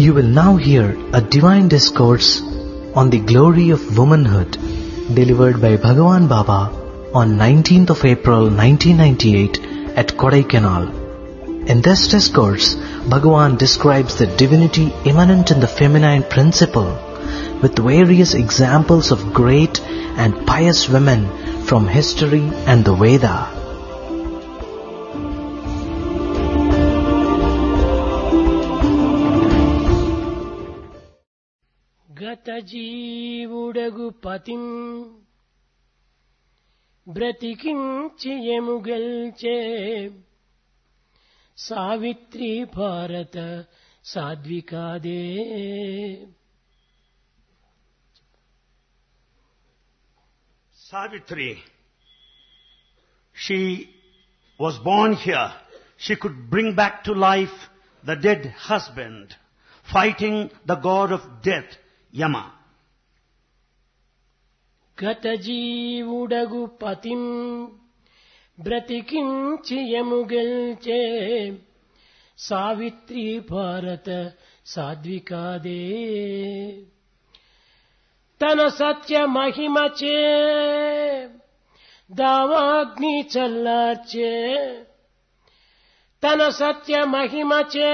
You will now hear a divine discourse on the glory of womanhood, delivered by Bhagavan Baba on 19th of April 1998 at Kodaikanal. In this discourse, Bhagavan describes the divinity immanent in the feminine principle with various examples of great and pious women from history and the Veda. గత జీవుడగు పతిం బ్రతికించి ఎముగల్చే సావిత్రి భారత సాధ్వికాదే. Savitri, she was born here. She could bring back to life the dead husband, fighting the god of death, Yama. గత జీవుడగు పతిం బ్రతికించి ఎముగల్చే సావిత్రి భారత సాధ్వికాదే. తన సత్య మహిమచే దావాగ్ని చల్లార్చే, తన సత్య మహిమచే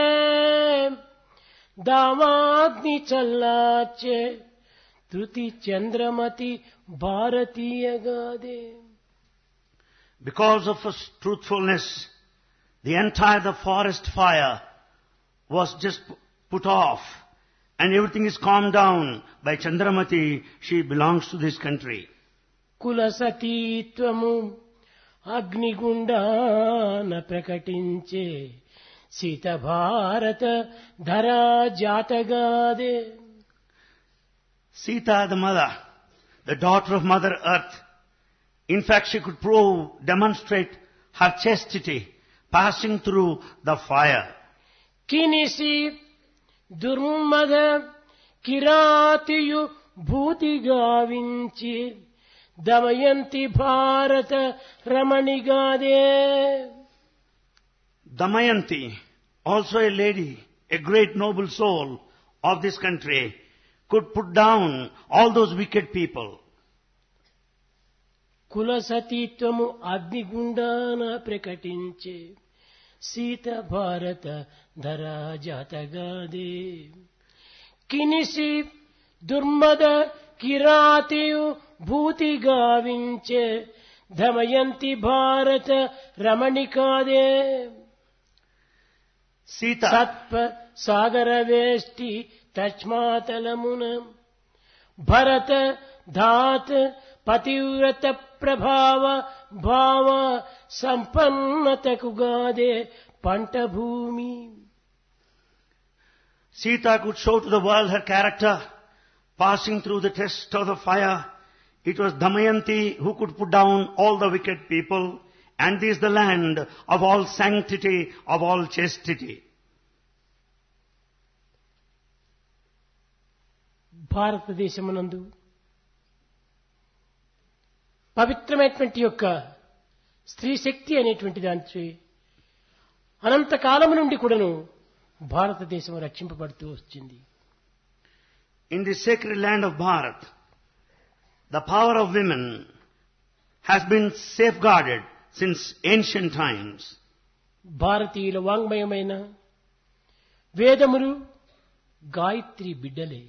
దావాగ్ని చల్లార్చే Tritiya Chandramati భారతీయగాదే. Because of his truthfulness, the entire forest fire was just put off and everything is calmed down by Chandramati. She belongs to this country. కులసతీత్వము అగ్నిగుండాన ప్రకటించే సీత భారత ధరా జాతగాదే. Sita, the mother, the daughter of Mother Earth, in fact she could demonstrate her chastity passing through the fire. కినిసి దుర్మద కిరాతియు భూతి గావించి దమయంతి భారత రమణిగాదే. Damayanti, also a lady, a great noble soul of this country, could put down all those wicked people. కులసతీత్వము అగ్నిగుండాన ప్రకటించే సీత భారత ధరా జాతగాదే. కినిసి దుర్మద కిరాతియు భూతి గావించే దమయంతి భారత రమణికాదే. Sita, సత్ప సాగర వేష్టి తస్మాతలమున భరత ధాత పతివ్రత ప్రభావ భావ సంపన్నతకు గాదే పంట భూమి. Sita could show to the world her character, passing through the test of the fire. It was Damayanti who could put down all the wicked people, and this is the land of all sanctity, of all chastity. భారతదేశమునందు పవిత్రమైనటువంటి యొక్క స్త్రీ శక్తి అనేటువంటి దానికి అనంత కాలము నుండి కూడాను భారతదేశం రక్షింపబడుతూ వచ్చింది. In the sacred land of Bharat, the power of women has been safeguarded since ancient times. భారతీయుల వాంగ్మయమైన వేదములు గాయత్రి బిడ్డలే.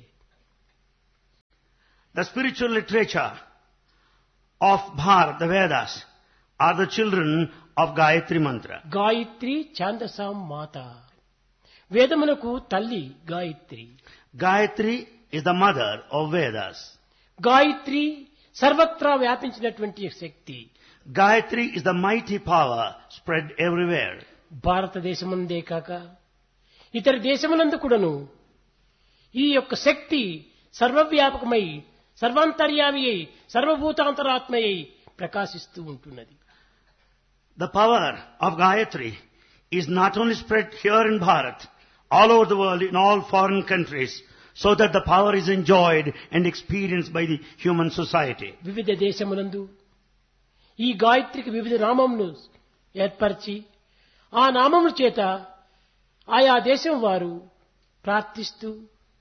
The spiritual literature of Bharat, the Vedas, are the children of Gayatri Mantra. Gayatri ఛాందసాం మాత, వేదములకు తల్లి Gayatri. Gayatri is the mother of Vedas. Gayatri సర్వత్రా వ్యాపించినటువంటి శక్తి. Gayatri is the mighty power spread everywhere. భారతదేశముందే కాక ఇతర దేశములందు కూడాను ఈ యొక్క శక్తి సర్వవ్యాపకమై సర్వాంతర్యామి అయి సర్వభూతాంతరాత్మయై ప్రకాశిస్తూ ఉంటున్నది. The power of Gayatri is not only spread here in Bharat, all over the world, in all foreign countries, so that the power is enjoyed and experienced by the human society. వివిధ దేశములందు ఈ గాయత్రికి వివిధ నామములు ఏర్పరిచి ఆ నామముల చేత ఆయా దేశం వారు ప్రార్థిస్తూ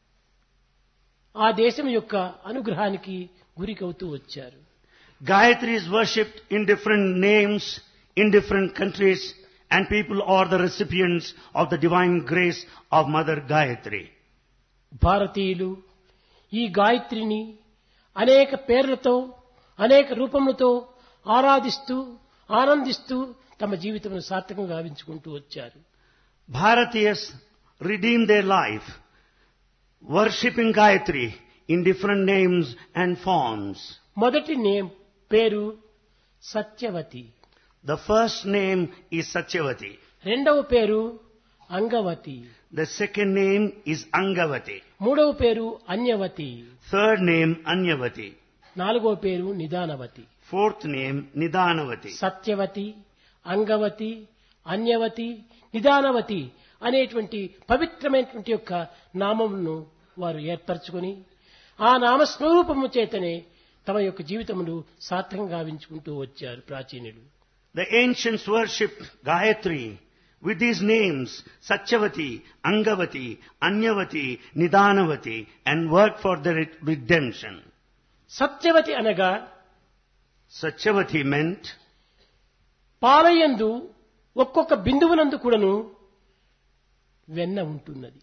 ఆ దేశం యొక్క అనుగ్రహానికి గురికవుతూ వచ్చారు. Gayatri is worshipped in different names, in different countries, and people are the recipients of the divine grace of Mother Gayatri. భారతీయులు ఈ గాయత్రిని అనేక పేర్లతో అనేక రూపములతో ఆరాధిస్తూ ఆనందిస్తూ తమ జీవితమును సార్థకంగా గావించుకుంటూ వచ్చారు. Bharatiyas redeemed their life worshipping Gayatri in different names and forms. మొదటి పేరు Satyavathi, The first name is Satyavati. రెండవ పేరు Angavati, The second name is Angavati. మూడవ పేరు అన్యవతి, Third name Anyavati. నాలుగవ పేరు నిదానవతి. Fourth name Nidanavati. Satyavathi, Angavati, అన్యవతి, నిదానవతి అనేటువంటి పవిత్రమైనటువంటి యొక్క నామమును వారు ఏర్పరచుకొని ఆ నామస్వరూపము చేతనే తమ యొక్క జీవితమును సార్థకంగా గావించుకుంటూ వచ్చారు ప్రాచీనులు. The ancients worshipped Gayatri with these names Satyavati, Angavati, Anyavati, Nidanavati and worked for their redemption. Satyavathi అనగా Satyavati meant పాలయందు ఒక్కొక్క బిందువునందు కూడాను వెన్న ఉంటున్నది.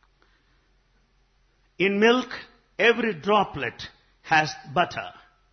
in milk every droplet has butter.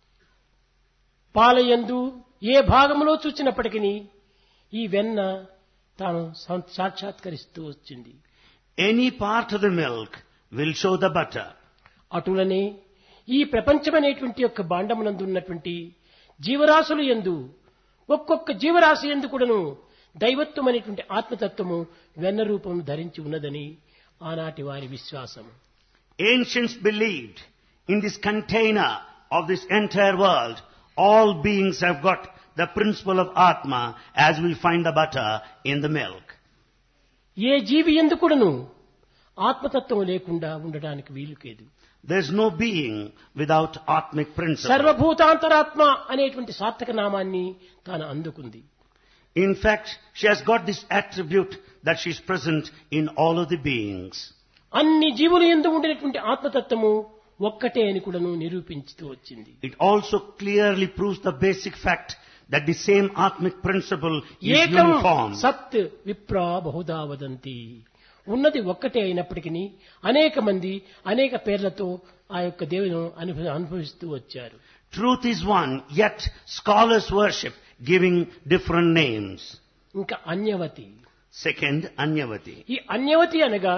పాలయందు ఏ భాగములో చూచినప్పటికీ ఈ వెన్న తాను సాక్షాత్కరిస్తూ వచ్చింది. Any part of the milk will show the butter. అటులనే ఈ ప్రపంచమనేటువంటి యొక్క భాండమునందు ఉన్నటువంటి జీవరాశులు యందు ఒక్కొక్క జీవరాశి యందు కూడాను దైవత్వం అనేటువంటి ఆత్మతత్వము వెన్న రూపం ధరించి ఉన్నదని ఆనాటి వారి విశ్వాసం. Ancients believed in this container of this entire world, all beings have got the principle of Atma, as we'll find the butter in the milk. ఏ జీవి యందు కూడాను ఆత్మతత్వం లేకుండా ఉండడానికి వీలు లేదు. There's no being without Atmic principle. సర్వభూతాంతరాత్మ అనేటువంటి సార్థక నామాన్ని తాను అందుకుంది. In fact, she has got this attribute that she is present in all of the beings. అన్ని జీవుల యందు ఉండేటువంటి ఆత్మతత్వము ఒక్కటే అని కూడాను నిరూపించుతూ వచ్చింది. It also clearly proves the basic fact that the same Atmic principle is ఏకం uniform. సత్ విప్రా బహుదా వదంతి. ఉన్నది ఒక్కటే అయినప్పటికీ అనేక మంది అనేక పేర్లతో ఆ యొక్క దేవుని అనుభవిస్తూ వచ్చారు. Truth is one, yet scholars worship giving different names. ఇంకా అన్యవతి. Second, Anyavati. ఈ అన్యవతి అనగా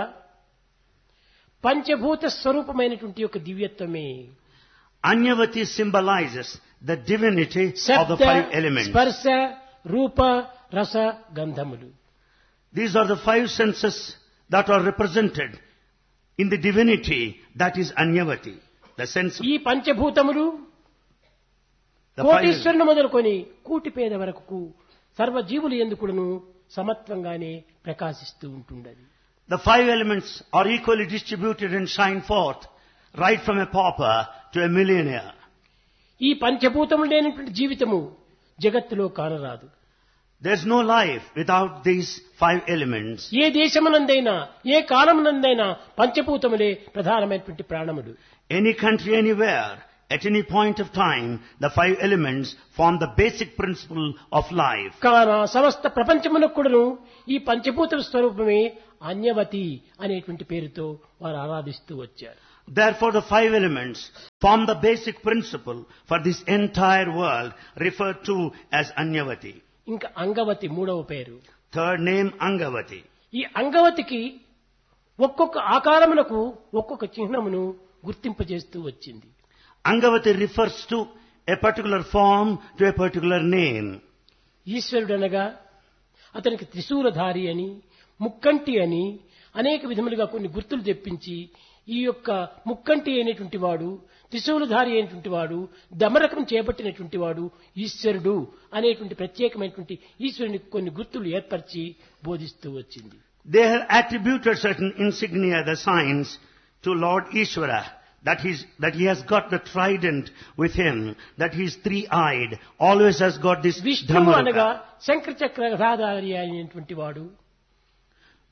పంచభూత స్వరూపమైనటువంటి యొక్క దివ్యత్వమే. Anyavati symbolizes the divinity of the శబ్ద, five elements. స్పర్శ, రూప, రస, గంధములు. These are the five senses that are represented in the divinity that is Anyavati. The sense of ఈ పంచభూతములు the five కోటీశ్వరుని మొదలుకొని కూటి పేద వరకు సర్వజీవులు ఎందుకును సమత్వంగానే ప్రకాశిస్తూ ఉంటుండది. The five elements are equally distributed and shine forth, right from a pauper to a millionaire. ఈ పంచభూతములు లేనటువంటి జీవితము జగత్తులో కానరాదు. There's no life without these five elements. ఏ దేశమునందైనా ఏ కాలమునందైనా పంచభూతములే ప్రధానమైనటువంటి ప్రాణములు. Any country, anywhere, at any point of time, the five elements form the basic principle of life. కాన సమస్త ప్రపంచమునకు కూడాను ఈ పంచభూత స్వరూపమే అన్యవతి అనేటువంటి పేరుతో వారు ఆరాధిస్తూ వచ్చారు. Therefore, the five elements form the basic principle for this entire world, referred to as Anyavati. ఇంకా అంగవతి మూడవ పేరు. Third name, Angavati. ఈ అంగవతికి ఒక్కొక్క ఆకారమునకు ఒక్కొక్క చిహ్నమును గుర్తింపజేస్తూ వచ్చింది. Angavati refers to a particular form, to a particular name. ఈశ్వరుడనగా అతనికి త్రిశూలధారి అని, ముక్కంటి అని అనేక విధములుగా కొన్ని గుర్తులు తెప్పించి ఈ యొక్క ముక్కంటి అయినటువంటి వాడు, త్రిశూలధారి అయినటువంటి వాడు, దమరకం చేపట్టినటువంటి వాడు ఈశ్వరుడు అనేటువంటి ప్రత్యేకమైనటువంటి ఈశ్వరునికి కొన్ని గుర్తులు ఏర్పరిచి బోధిస్తూ వచ్చింది. They have attributed certain insignia, the signs, to Lord Ishvara, that he has got the trident with him, that he is three-eyed, always has got this విష్ణువు అనగా Dhammaraka. శంకర చక్రధారి అయినటువంటి వాడు,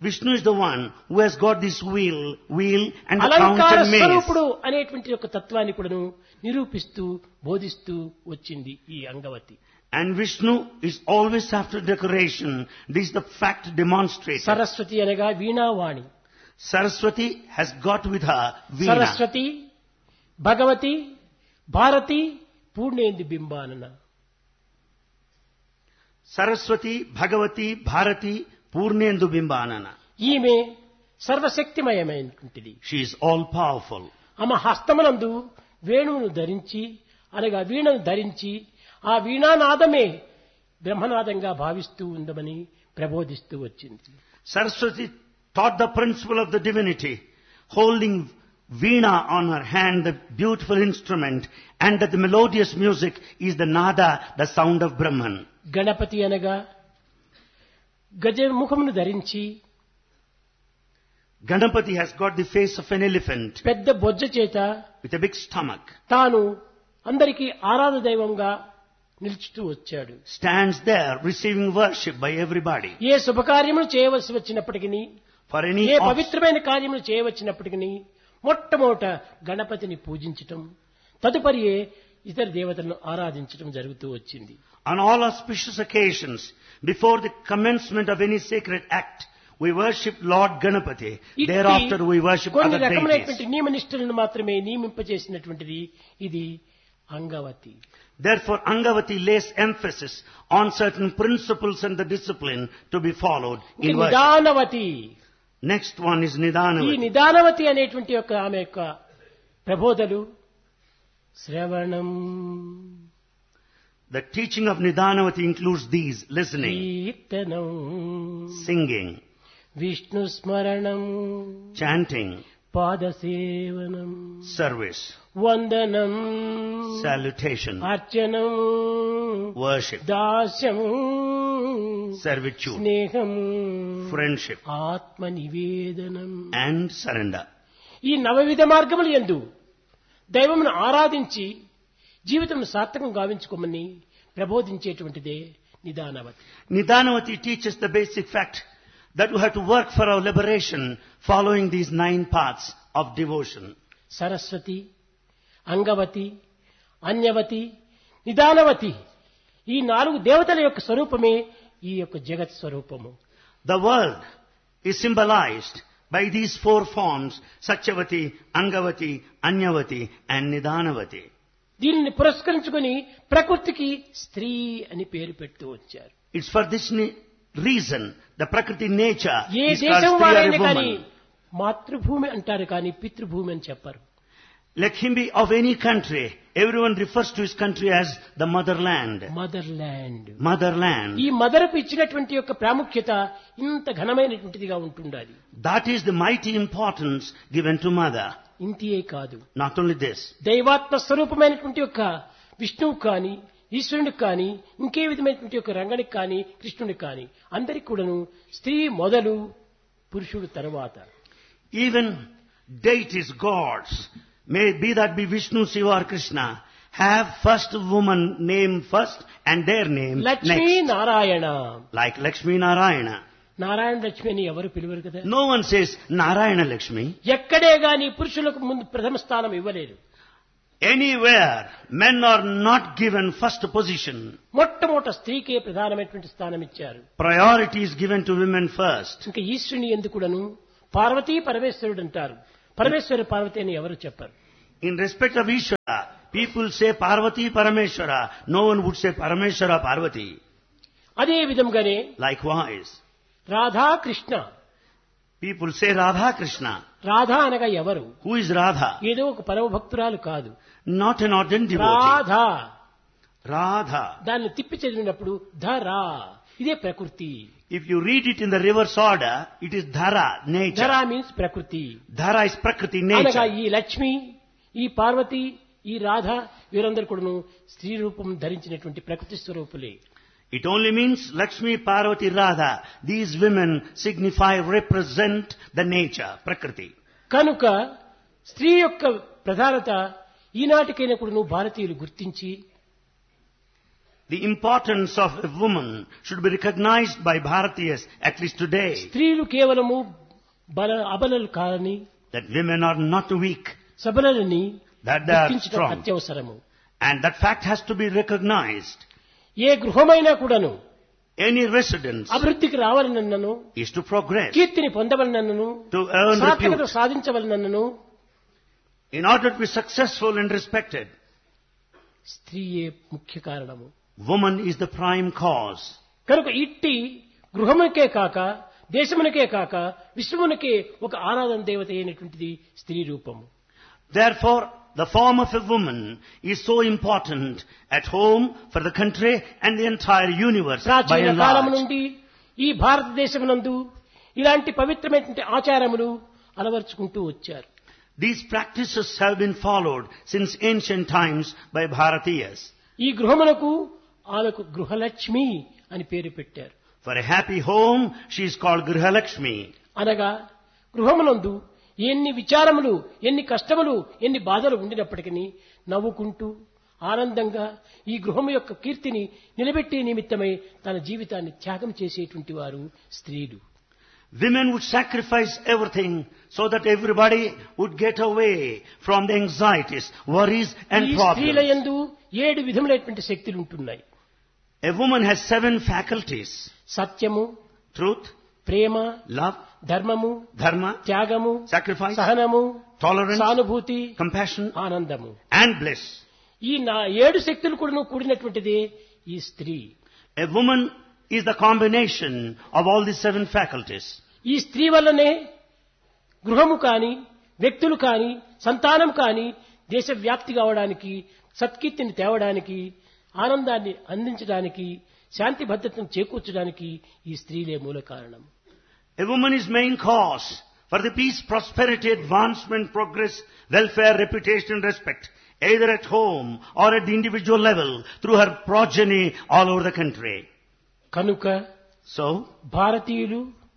Vishnu is the one who has got this wheel and the అలంకార counter maze. స్వరూపుడు అనేటువంటి యొక్క తత్వాన్ని కూడాను నిరూపిస్తూ బోధిస్తూ వచ్చింది ఈ Angavati. And Vishnu is always after decoration. This is the fact demonstrated. Saraswati అనగా Veenavani. Saraswati has got with her Veena. Saraswati, Bhagavati, Bharati, Purnendu బింబానన. Saraswati, Bhagavati, Bharati, Purnendu Bimbanana. ఈమె సర్వశక్తిమయమైనటువంటిది. She is all powerful. ఆమె హస్తమునందు వేణువును ధరించి అనగా వీణను ధరించి ఆ వీణానాదమే బ్రహ్మనాదంగా భావిస్తూ ఉందమని ప్రబోధిస్తూ వచ్చింది. Saraswati taught the principle of the divinity, holding Veena on her hand, the beautiful instrument, and that the melodious music is the nada, the sound of Brahman. Ganapati అనగా గజముఖమును ధరించి Ganapati has got the face of an elephant పెద్ద బొజ్జ చేత with a big stomach. తాను అందరికీ ఆరాధ దైవంగా నిలుచుతూ వచ్చాడు. Stands there receiving worship by everybody. ఏ శుభకార్యములు చేయవలసి వచ్చినప్పటికీ, For any ఏ పవిత్రమైన కార్యములు చేయవచ్చినప్పటికీ మొట్టమొదట గణపతిని పూజించటం, తదుపరి ఇతర దేవతలను ఆరాధించటం జరుగుతూ వచ్చింది. On all auspicious occasions, before the commencement of any sacred act, we worship Lord Ganapati. Thereafter we worship కొన్ని other రకమైనటువంటి deities. నియమనిష్టలను మాత్రమే నియమింపజేసినటువంటిది ఇది Angavati. Therefore, Angavati lays emphasis on certain principles and the discipline to be followed in worship. నిదానవతి. Next one is ఈ Nidanavati. నిదానవతి అనేటువంటి యొక్క ఆమె యొక్క ప్రబోధలు శ్రవణం, The teaching of Nidanavati includes these: listening, కీర్తనం, singing, విష్ణు స్మరణం, chanting, పాదసేవనం, service, వందనం, salutation, అర్చనం, worship, దాస్యం, servitude, స్నేహం, friendship, ఆత్మ నివేదనం. and surrender. ఈ నవవిధ మార్గములు యందు దైవమును ఆరాధించి జీవితం సార్థకం గావించుకోమని ప్రబోధించేటువంటిదే నిదానవతి. Nidanavati teaches the basic fact that we have to work for our liberation following these 9 paths of devotion. Saraswati, Angavati, అన్యవతి, నిదానవతి, ఈ 4 దేవతల యొక్క స్వరూపమే ఈ యొక్క జగత్ స్వరూపము. The world is symbolized by these 4 forms: Satyavati, Angavati, Anyavati and Nidanavati. దీనిని పురస్కరించుకొని ప్రకృతికి స్త్రీ అని పేరు పెడుతూ వచ్చారు. It's for this reason the Prakriti nature A is called దేశం Stri or వారైనా a కానీ woman. మాతృభూమి అంటారు కానీ పితృభూమి అని చెప్పరు. Let him be of any country, everyone refers to his country as the motherland. Mother land. Motherland. ఈ మదర్కు ఇచ్చినటువంటి యొక్క ప్రాముఖ్యత ఇంత ఘనమైనటువంటిదిగా ఉంటుండాలి. That is the mighty importance given to mother. ఇంతియే కాదు, Not only this, దైవాత్మ స్వరూపమైనటువంటి యొక్క విష్ణువు కానీ, ఈశ్వరునికి కానీ, ఇంకే విధమైనటువంటి యొక్క రంగనికి కానీ, కృష్ణునికి కానీ అందరికి కూడాను స్త్రీ మొదలు, పురుషుడు తరువాత. even deities, gods, may be that be Vishnu, Shiva or Krishna, have first woman name first and their name Lakshmi next. Narayana. Like Lakshmi Narayana. Narayana Lakshmi అని ఎవరు పిలువరు కదా. No one says Narayana Lakshmi. ఎక్కడే గాని పురుషులకు ముందు ప్రథమ స్థానం ఇవ్వలేదు. Anywhere men are not given first position. మొట్టమొదట స్త్రీకే ప్రధానమైనటువంటి స్థానం ఇచ్చారు. Priority is given to women first. ఇంకా ఈశ్వరుని ఎందుకుడను పార్వతీ పరమేశ్వరుడు అంటారు. పరమేశ్వర పార్వతి అని ఎవరు చెప్పరు. In respect of Ishvara, people say Parvati Parameshwara. No one would say Parameshwara Parvati. అదే విధంగానే Likewise, Radha Krishna. people say Radha Krishna. Radha అనగా ఎవరు? Who is Radha? ఏదో ఒక పరమ భక్తురాలు కాదు. Not an ordinary devotee. Radha. Radha. దాన్ని తిప్పి చదివినప్పుడు ధరా, ఇదే ప్రకృతి. If you read it in the reverse order, it is Dhara, nature. ధరా means ప్రకృతి. Dhara is Prakriti, అనగా nature. ఈ లక్ష్మి, ఈ పార్వతి, ఈ రాధ వీరందరూ కూడాను స్త్రీ రూపం ధరించినటువంటి ప్రకృతి స్వరూపులే. It only means Lakshmi, Parvati, Radha. These women signify, represent the nature, Prakriti. కనుక స్త్రీ యొక్క ప్రధానత ఈనాటికైనా కూడాను భారతీయులు గుర్తించి the importance of a woman should be recognized by Bharatiyas, at least today. స్త్రీలు కేవలము అబలలు కాదని, That women are not weak, సబలని that they are గుర్తించడం strong. అత్యవసరము. And that fact has to be recognized. ఏ గృహమైనా కూడాను Any residence అభివృద్ధికి రావాలనన్నను, is to progress, కీర్తిని పొందవలనన్నను, to earn సార్థకత repute. సాధించవలనన్నను In order to be successful and respected, స్త్రీయే ముఖ్య కారణము. woman is the prime cause. కనుక ఇట్టి గృహమునకే కాక, దేశమునకే కాక, విశ్వమునకే ఒక ఆరాధన దేవత అయినటువంటిది స్త్రీ రూపము. Therefore, the form of a woman is so important at home, for the country and the entire universe by ప్రాచీన and కాలము large. నుండి ఈ భారతదేశమునందు ఇలాంటి పవిత్రమైనటువంటి ఆచారములు అలవర్చుకుంటూ వచ్చారు. These practices have been followed since ancient times by Bharatiyas. ఈ గృహమునకు ఆమెకు గృహలక్ష్మి అని పేరు పెట్టారు. For a happy home, she is called Grihalakshmi. అనగా గృహమునందు ఎన్ని విచారములు, ఎన్ని కష్టములు, ఎన్ని బాధలు ఉండినప్పటికీ నవ్వుకుంటూ ఆనందంగా ఈ గృహము యొక్క కీర్తిని నిలబెట్టే నిమిత్తమై తన జీవితాన్ని త్యాగం చేసేటువంటి వారు స్త్రీలు. Women would sacrifice everything so that everybody would get away from the anxieties, worries and ఈ స్త్రీల problems. యందు 7 విధములైనటువంటి శక్తులు ఉంటున్నాయి. A woman has 7 faculties: సత్యము, truth, ప్రేమ, love, ధర్మము, dharma, త్యాగము, sacrifice, సహనము, tolerance, సానుభూతి, compassion ఆనందము. and bliss. ఈ 7 శక్తులు కూడా కూడినటువంటిదే ఈ స్త్రీ. A woman is the combination of all these 7 faculties. ఈ స్త్రీ వల్లనే గృహము కాని, వ్యక్తులు కాని, సంతానం కాని దేశవ్యాప్తి కావడానికి, సత్కీర్తిని తేవడానికి, ఆనందాన్ని అందించడానికి, శాంతి భద్రతను చేకూర్చడానికి ఈ స్త్రీలే మూల కారణం. A woman is main cause for the peace, prosperity, advancement, progress, welfare, reputation and respect, either at home or at the individual level, through her progeny all over the country. కనుక So, భారతీయులు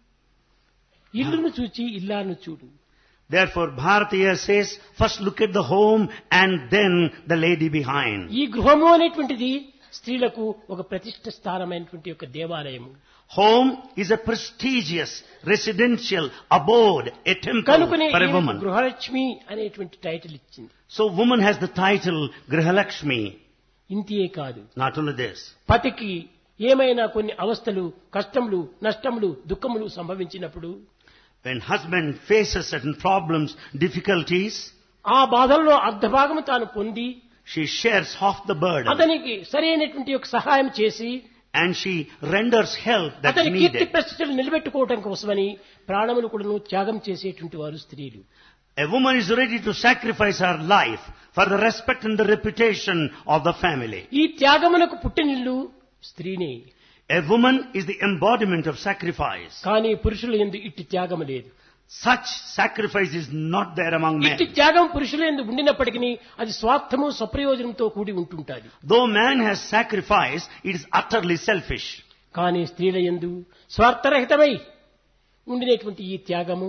ఇల్లును చూచి ఇల్లాను చూడు. therefore, Bharatiya says, first look at the home and then the lady behind. ఈ గృహము అనేటువంటిది స్త్రీలకు ఒక ప్రతిష్ఠ స్థానమైనటువంటి ఒక దేవాలయము. Home is a prestigious residential abode, a temple కనుకనే for a ఈమెకు woman. గృహలక్ష్మి అనేటువంటి టైటిల్ ఇచ్చింది. So woman has the title Grihalakshmi. ఇంతియే కాదు, Not only this, పతికి ఏమైనా కొన్ని అవస్థలు, కష్టములు, నష్టములు, దుఃఖములు సంభవించినప్పుడు when husband faces certain problems, difficulties, ఆ బాధల్లో అర్ధభాగము తాను పొంది she shares half the burden అతనికి సరైనటువంటి ఒక సహాయం చేసి and she renders help that's అతని కీర్తి needed. ప్రతిష్టలు నిలబెట్టుకోవటం కోసమని ప్రాణములు కూడా త్యాగం చేసేటువంటి వారు స్త్రీలు. A woman is ready to sacrifice her life for the respect and the reputation of the family. ఈ త్యాగమునకు పుట్టినిల్లు స్త్రీనే. A woman is the embodiment of sacrifice. కానీ పురుషుల యందు ఇట్టి త్యాగము లేదు. Such sacrifice is not there among men. ఇట్టి త్యాగం పురుషుల యందు ఉండినప్పటికీ అది స్వార్థము, స్వప్రయోజనంతో కూడి ఉంటుంటాది. Though man has sacrificed, it is utterly selfish. కానీ స్త్రీల యందు స్వార్థరహితమై ఉండినటువంటి ఈ త్యాగము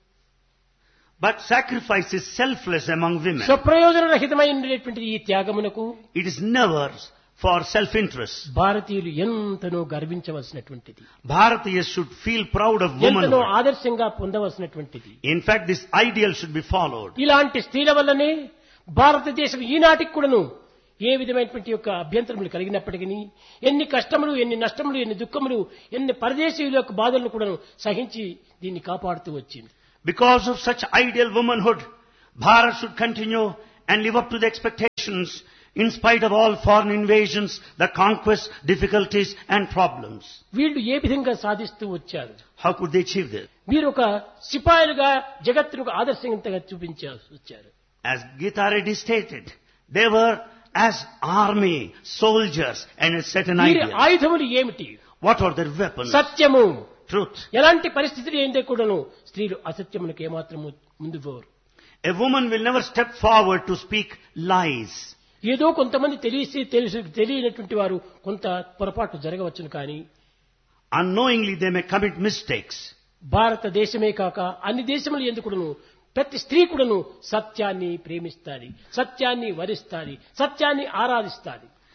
But sacrifice is selfless among women. స్వప్రయోజన రహితమై ఉండేటువంటి ఈ త్యాగమునకు It is never for self-interest. భారతీయులు ఎంతనో గర్వించవలసినటువంటిది, Bharatiyas should feel proud of ఎంతనో womanhood. ఆదర్శంగా పొందవలసినటువంటిది. In fact, this ideal should be followed. ఇలాంటి స్త్రీల వల్లనే భారతదేశం ఈనాటికి కూడాను ఏ విధమైనటువంటి యొక్క అభ్యంతరములు కలిగినప్పటికీ, ఎన్ని కష్టములు, ఎన్ని నష్టములు, ఎన్ని దుఃఖములు, ఎన్ని పరదేశీయుల యొక్క బాధలను కూడాను సహించి దీన్ని కాపాడుతూ వచ్చింది. Because of such ideal womanhood, Bharat should continue and live up to the expectations in spite of all foreign invasions, the conquests, difficulties and problems. వీళ్ళు ఏ విధంగా సాధిస్తూ వచ్చారు? How could they achieve this? వీరు ఒక సిపాయిలుగా జగత్తుకు ఆదర్శంగా చూపించాల్సి వచ్చారు. As Gita Reddy stated, they were as army, soldiers and a certain వీరి ideal. ఆయుధములు ఏమిటి? What are their weapons? సత్యము. Truth. ఎలాంటి పరిస్థితులు ఏంటే కూడాను స్త్రీలు అసత్యములకు ఏమాత్రము ముందు పోరు. A woman will never step forward to speak lies. ఏదో కొంతమంది తెలియనటువంటి వారు కొంత పొరపాటు జరగవచ్చును, కానీ Unknowingly they may commit mistakes. భారతదేశమే కాక అన్ని దేశములు ఎందుకును ప్రతి స్త్రీ కూడాను సత్యాన్ని ప్రేమిస్తాది, సత్యాన్ని వరిస్తాది, సత్యాన్ని ఆరాధిస్తాది.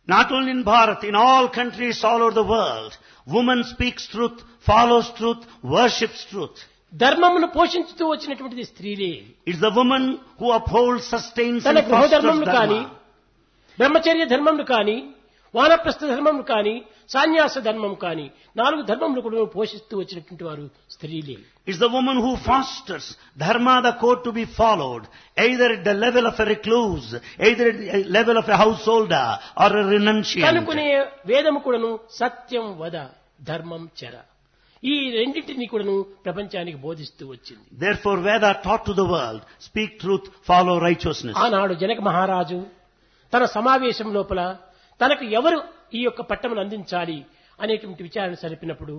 Not only in Bharat, in all countries all over the world, woman speaks truth, follows truth, worships truth. ధర్మమును పోషించుతూ వచ్చినటువంటిది స్త్రీలే. It's the woman who upholds, sustains తన and గృహ fosters ధర్మమును కానీ, dharma. బ్రహ్మచర్య ధర్మమును కానీ, వానప్రస్థ ధర్మమును కానీ, సన్యాస ధర్మం కానీ 4 ధర్మములు కూడా పోషిస్తూ వచ్చినటువంటి వారు స్త్రీలే. It's the woman who fosters dharma, the code to be followed, either at the level of a recluse, either at the level of a householder or a renunciant. కనుకునే వేదము కూడాను సత్యం వద ధర్మం చర, ఈ రెండింటినీ కూడాను ప్రపంచానికి బోధిస్తూ వచ్చింది. Therefore Veda taught to the world, speak truth, follow righteousness. ఆనాడు జనక మహారాజు తన సమావేశం లోపల తనకు ఎవరు ఈ యొక్క పట్టమును అందించాలి అనేటువంటి విచారణ సరిపినప్పుడు,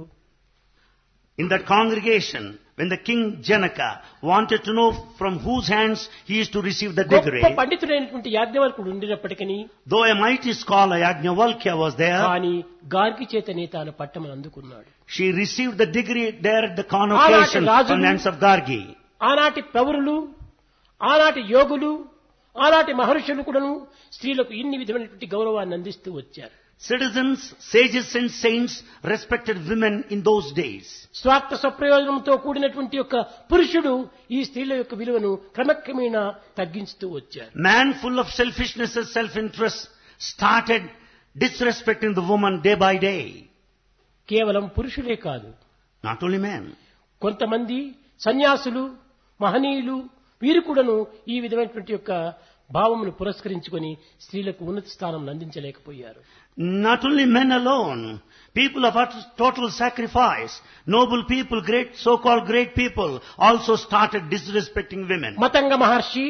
In that congregation, when the king Janaka wanted to know from whose hands he is to receive the degree, గొప్ప పండితుడైనటువంటి యాజ్ఞవల్కుడు ఉండినప్పటికీ, though a mighty scholar Yajnavalkya was there, కానీ గార్గి చేతనే తాను పట్టమును అందుకున్నాడు. she received the degree there at the convocation from the hands of Gargi. ఆనాటి ప్రవరులు, ఆనాటి యోగులు, ఆనాటి మహర్షులు కూడాను స్త్రీలకు ఇన్ని విధమైనటువంటి గౌరవాన్ని అందిస్తూ వచ్చారు. Citizens, sages and saints respected women in those days. స్వార్థ స్వప్రయోజనంతో కూడినటువంటి యొక్క పురుషుడు ఈ స్త్రీల యొక్క విలువను క్రమక్రమేణా తగ్గించుతూ వచ్చారు. Man full of selfishness and self-interest started disrespecting the woman day by day. కేవలం పురుషులే కాదు, Not only men. కొంతమంది సన్యాసులు, మహనీయులు వీరు కూడాను ఈ విధమైనటువంటి యొక్క భావమును పురస్కరించుకొని స్త్రీలకు ఉన్నత స్థానం అందించలేకపోయారు. Not only men alone, people of total sacrifice, noble people, great, so-called great people also started disrespecting women. Matanga Maharshi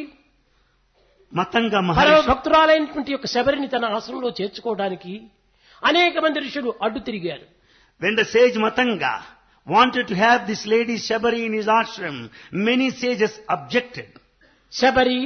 Matanga పరమ Maharshi, భక్తురాలైనటువంటి యొక్క శబరిని తన ఆశ్రమంలో చేర్చుకోవడానికి అనేక మంది ఋషులు అడ్డు తిరిగారు. when the sage Matanga wanted to have this lady Shabari in his ashram, many sages objected. Sabari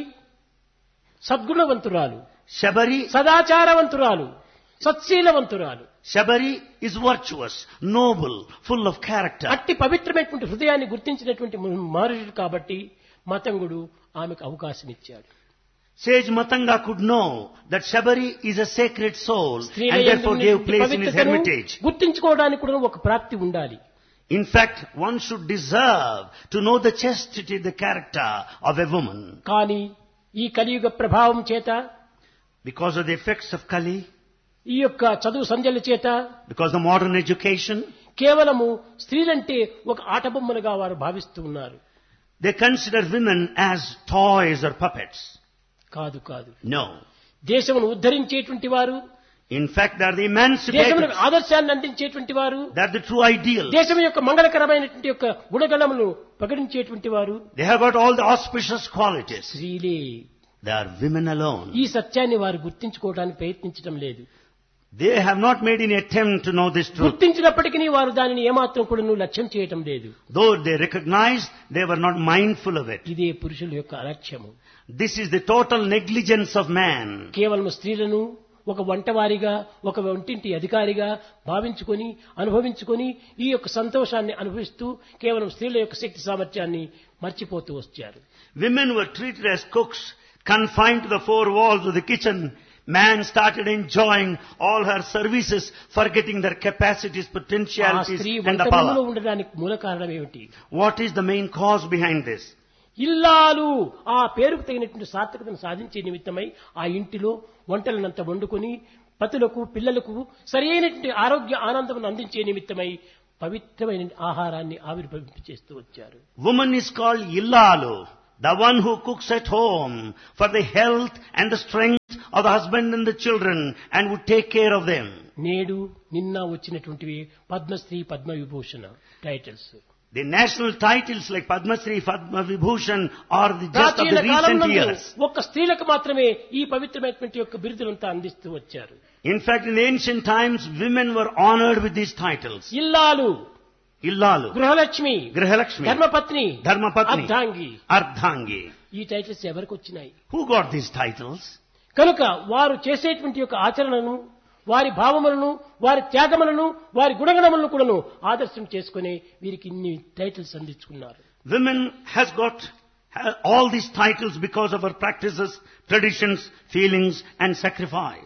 సద్గుణవంతురాలు, Shabari, సదాచారవంతురాలు, సత్శీలవంతురాలు, Shabari is virtuous, noble, full of character. అట్టి పవిత్రమైనటువంటి హృదయాన్ని గుర్తించినటువంటి మహర్షులు కాబట్టి మతంగుడు ఆమెకు అవకాశం ఇచ్చాడు. Sage Matanga could know that Shabari is a sacred soul స్త్రీల and యందు therefore gave ఉన్నటువంటి place in his పవిత్రతను hermitage. గుర్తించుకోవడానికి కూడా ఒక ప్రాప్తి ఉండాలి. In fact, one should deserve to know the chastity, the character of a woman. కానీ ఈ కలియుగ ప్రభావం చేత, Because of the effects of Kali, ఈ యొక్క చదువు సంధ్యల చేత because of modern education, కేవలము స్త్రీలంటే ఒక ఆటబొమ్మలుగా వారు భావిస్తూ ఉన్నారు. they consider women as toys or puppets. కాదు కాదు, No. దేశమును ఉద్ధరించేటువంటి వారు, In fact, they are the emancipators. దేశములకు ఆదర్శాన్ని అందించేటువంటి వారు, They are the true ideal. దేశం యొక్క మంగళకరమైనటువంటి యొక్క గుణగణములు ప్రకటించేటువంటి వారు They have got all the auspicious qualities. స్త్రీలే. They are women alone. ఈ సత్యాన్ని వారు గుర్తించుకోవడానికి ప్రయత్నించడం లేదు. They have not made any attempt to know this truth. గుర్తించినప్పటికీ వారు దానిని ఏమాత్రం కూడా లక్ష్యం చేయటం లేదు. Though they recognized, they were not mindful of it. ఇదే పురుషుల యొక్క అలక్ష్యము. This is the total negligence of man. కేవలం స్త్రీలను ఒక వంటవారిగా, ఒక వంటింటి అధికారిగా భావించుకొని, అనుభవించుకొని ఈ యొక్క సంతోషాన్ని అనుభవిస్తూ కేవలం స్త్రీల యొక్క శక్తి సామర్థ్యాన్ని మర్చిపోతూ వచ్చారు. Women were treated as cooks, confined to the four walls of the kitchen. Man started enjoying all her services, forgetting their capacities, ఆ potentialities స్త్రీ and the వంటగదిలో power. ఉండడానికి మూల కారణం ఏమిటి? What is the main cause behind this? ఇల్లాలు ఆ పేరుకు తగినటువంటి సార్థకతను సాధించే నిమిత్తమై ఆ ఇంటిలో వంటలనంత వండుకొని పతులకు, పిల్లలకు సరైనటువంటి ఆరోగ్య ఆనందం అందించే నిమిత్తమై పవిత్రమైన ఆహారాన్ని ఆవిర్భవింపచేస్తూ వచ్చారు. Woman is called Illalu, the one who cooks at home for the health and the strength of the husband and the children and would take care of them. నేడు నిన్న వచ్చినటువంటివి Padmashri, Padma Vibhushan titles. The national titles like Padma Shri, Padma Vibhushan are just of ప్రాచీన the recent కాలంలో years. ఒక్క స్త్రీలకు మాత్రమే ఈ పవిత్రమైనటువంటి యొక్క బిరుదులంతా అందిస్తూ వచ్చారు. In fact, in ancient times, women were honored with these titles. ఇల్లాలు, Illalu, గృహలక్ష్మి, Grihalakshmi, ధర్మపత్ని, Dharmapatni, అర్ధాంగి, Ardhangi. ఈ టైటిల్స్ ఎవరికి వచ్చినాయి? Who got these titles? కనుక వారు చేసేటువంటి యొక్క ఆచరణను, వారి భావములను, వారి త్యాగములను, వారి గుణగణములను కూడాను ఆదర్శం చేసుకుని వీరికి ఇన్ని titles అందించుకున్నారు. Women has got all these titles because of her practices, traditions, feelings and sacrifice.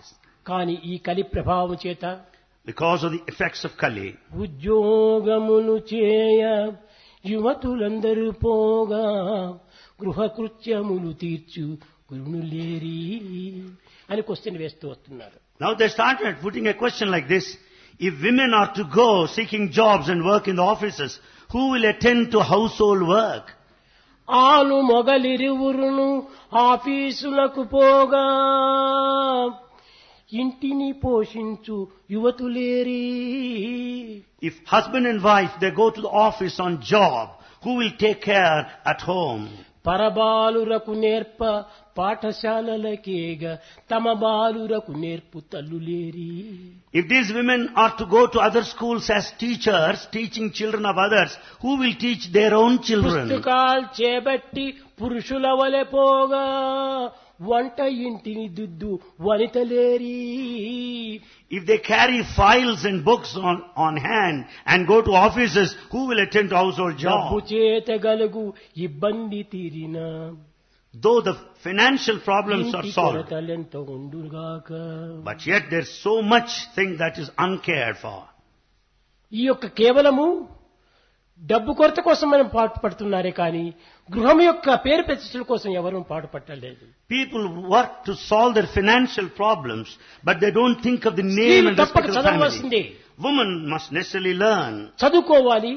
కానీ ఈ కలి ప్రభావం చేత because of the effects of Kali, ఉద్యోగమును చేయ యువతులందరూ పోగా గృహకృత్యములు తీర్చు గురునులేరి అని క్వశ్చన్ వేస్తూ వస్తున్నారు. now they started putting a question like this: if women are to go seeking jobs and work in the offices, who will attend to household work? ఆలు మొగలిరువురును ఆఫీసులకు పోగా ఇంటిని పోషించు యువతులేరి. If husband and wife, they go to the office on job, who will take care at home? పరబాలురకు నేర్ప పాఠశాలలకేగ తమ బాలురకు నేర్పు తల్లులేరి. If these women are to go to other schools as teachers, teaching children of others, who will teach their own children? పుస్తకాలు చేబట్టి పురుషుల వలె పోగా వంట ఇంటిని దుద్దు వనితలేరి. If they carry files and books on hand and go to offices, who will attend to household డబ్బు jobs? చేత గలుగు ఇబ్బంది తీరిన Though the financial problems are ఇంటి solved, కొరతలెంత ఉండుగాక. but yet there's so much thing that is uncared for. ఈ యొక్క కేవలము డబ్బు కొరత కోసం మనం పాటుపడుతున్నారే కానీ గృహం యొక్క పేరు ప్రతిష్టల కోసం ఎవరూ పాటుపట్టలేదు. People work to solve their financial problems, but they don't think of the name స్త్రీలు and తప్పక respect of the family. చదవవలసిందే. Women must necessarily learn. చదువుకోవాలి.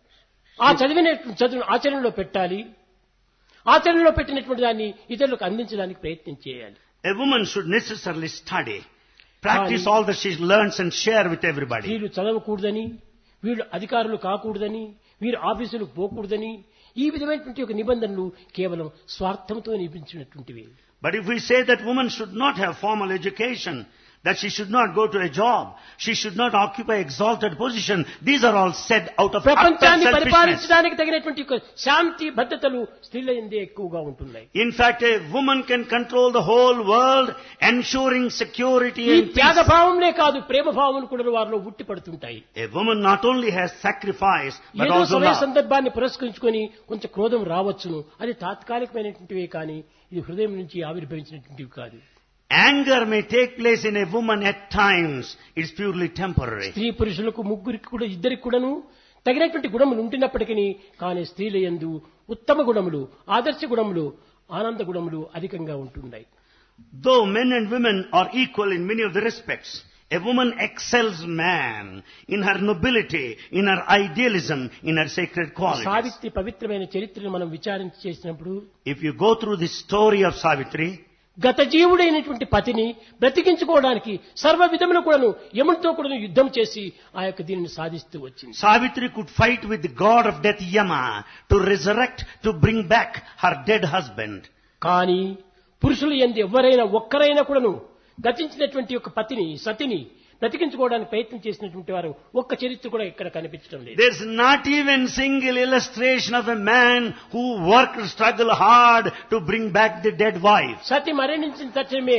ఆ చదివిన చదువును ఆచరణలో పెట్టాలి. ఆచరణలో పెట్టినటువంటి దాన్ని ఇతరులకు అందించడానికి ప్రయత్నం చేయాలి. A woman should necessarily study, practice all that she learns and share with everybody. వీళ్ళు చదవకూడదని, వీళ్ళు అధికారులు కాకూడదని, వీరు ఆఫీసులకు పోకూడదని ఈ విధమైనటువంటి ఒక నిబంధనలు కేవలం స్వార్థంతో నిపించినటువంటివి. But if we say that women should not have formal education, that she should not go to a job, she should not occupy exalted position, these are all said out of utter ప్రపంచాన్ని selfishness. పరిపాలించడానికి తగినటువంటి ఒక శాంతి భద్రతలు స్త్రీల యందే ఎక్కువగా ఉంటున్నాయి. In fact, a woman can control the whole world, ensuring security ఈ and peace. త్యాగభావంనే కాదు ప్రేమ భావం కూడా వారిలో ఉట్టి పడుతుంటాయి. A woman not only has sacrifice, but ఏదో also సమయ love. సందర్భాన్ని పురస్కరించుకొని కొంచెం క్రోధం రావచ్చును, అది తాత్కాలికమైనటువంటివే కానీ ఇది హృదయం నుంచి ఆవిర్భవించినటువంటివి కాదు. Anger may take place in a woman at times. It's purely temporary. స్త్రీ పురుషులకు ముగ్గురికి కూడా ఇద్దరికి కూడాను తగినటువంటి గుణములు ఉంటున్నప్పటికీ కానీ స్త్రీల యందు ఉత్తమ గుణములు, ఆదర్శ గుణములు, ఆనంద గుణములు అధికంగా ఉంటున్నాయి. Though men and women are equal in many of the respects, a woman excels man in her nobility, in her idealism, in her sacred qualities. Savitri పవిత్రమైన చరిత్రను మనం విచారించి చేసినప్పుడు If you go through the story of Savitri, గత జీవుడైనటువంటి పతిని బ్రతికించుకోవడానికి సర్వ విధములు కూడాను యమునితో కూడాను యుద్ధం చేసి ఆ యొక్క దీనిని సాధిస్తూ వచ్చింది. Savitri could fight with the god of death Yama to resurrect, to bring back her dead husband. కానీ పురుషులు యందు ఎవరైనా ఒక్కరైనా కూడాను గతించినటువంటి యొక్క పతిని సతిని బ్రతికించుకోవడానికి ప్రయత్నం చేసినటువంటి వారు ఒక్క చరిత్ర కూడా ఇక్కడ కనిపించడం లేదు. There's not even single illustration of a man who worked, struggled hard to bring back the dead wife. సతి మరణించిన తక్షణమే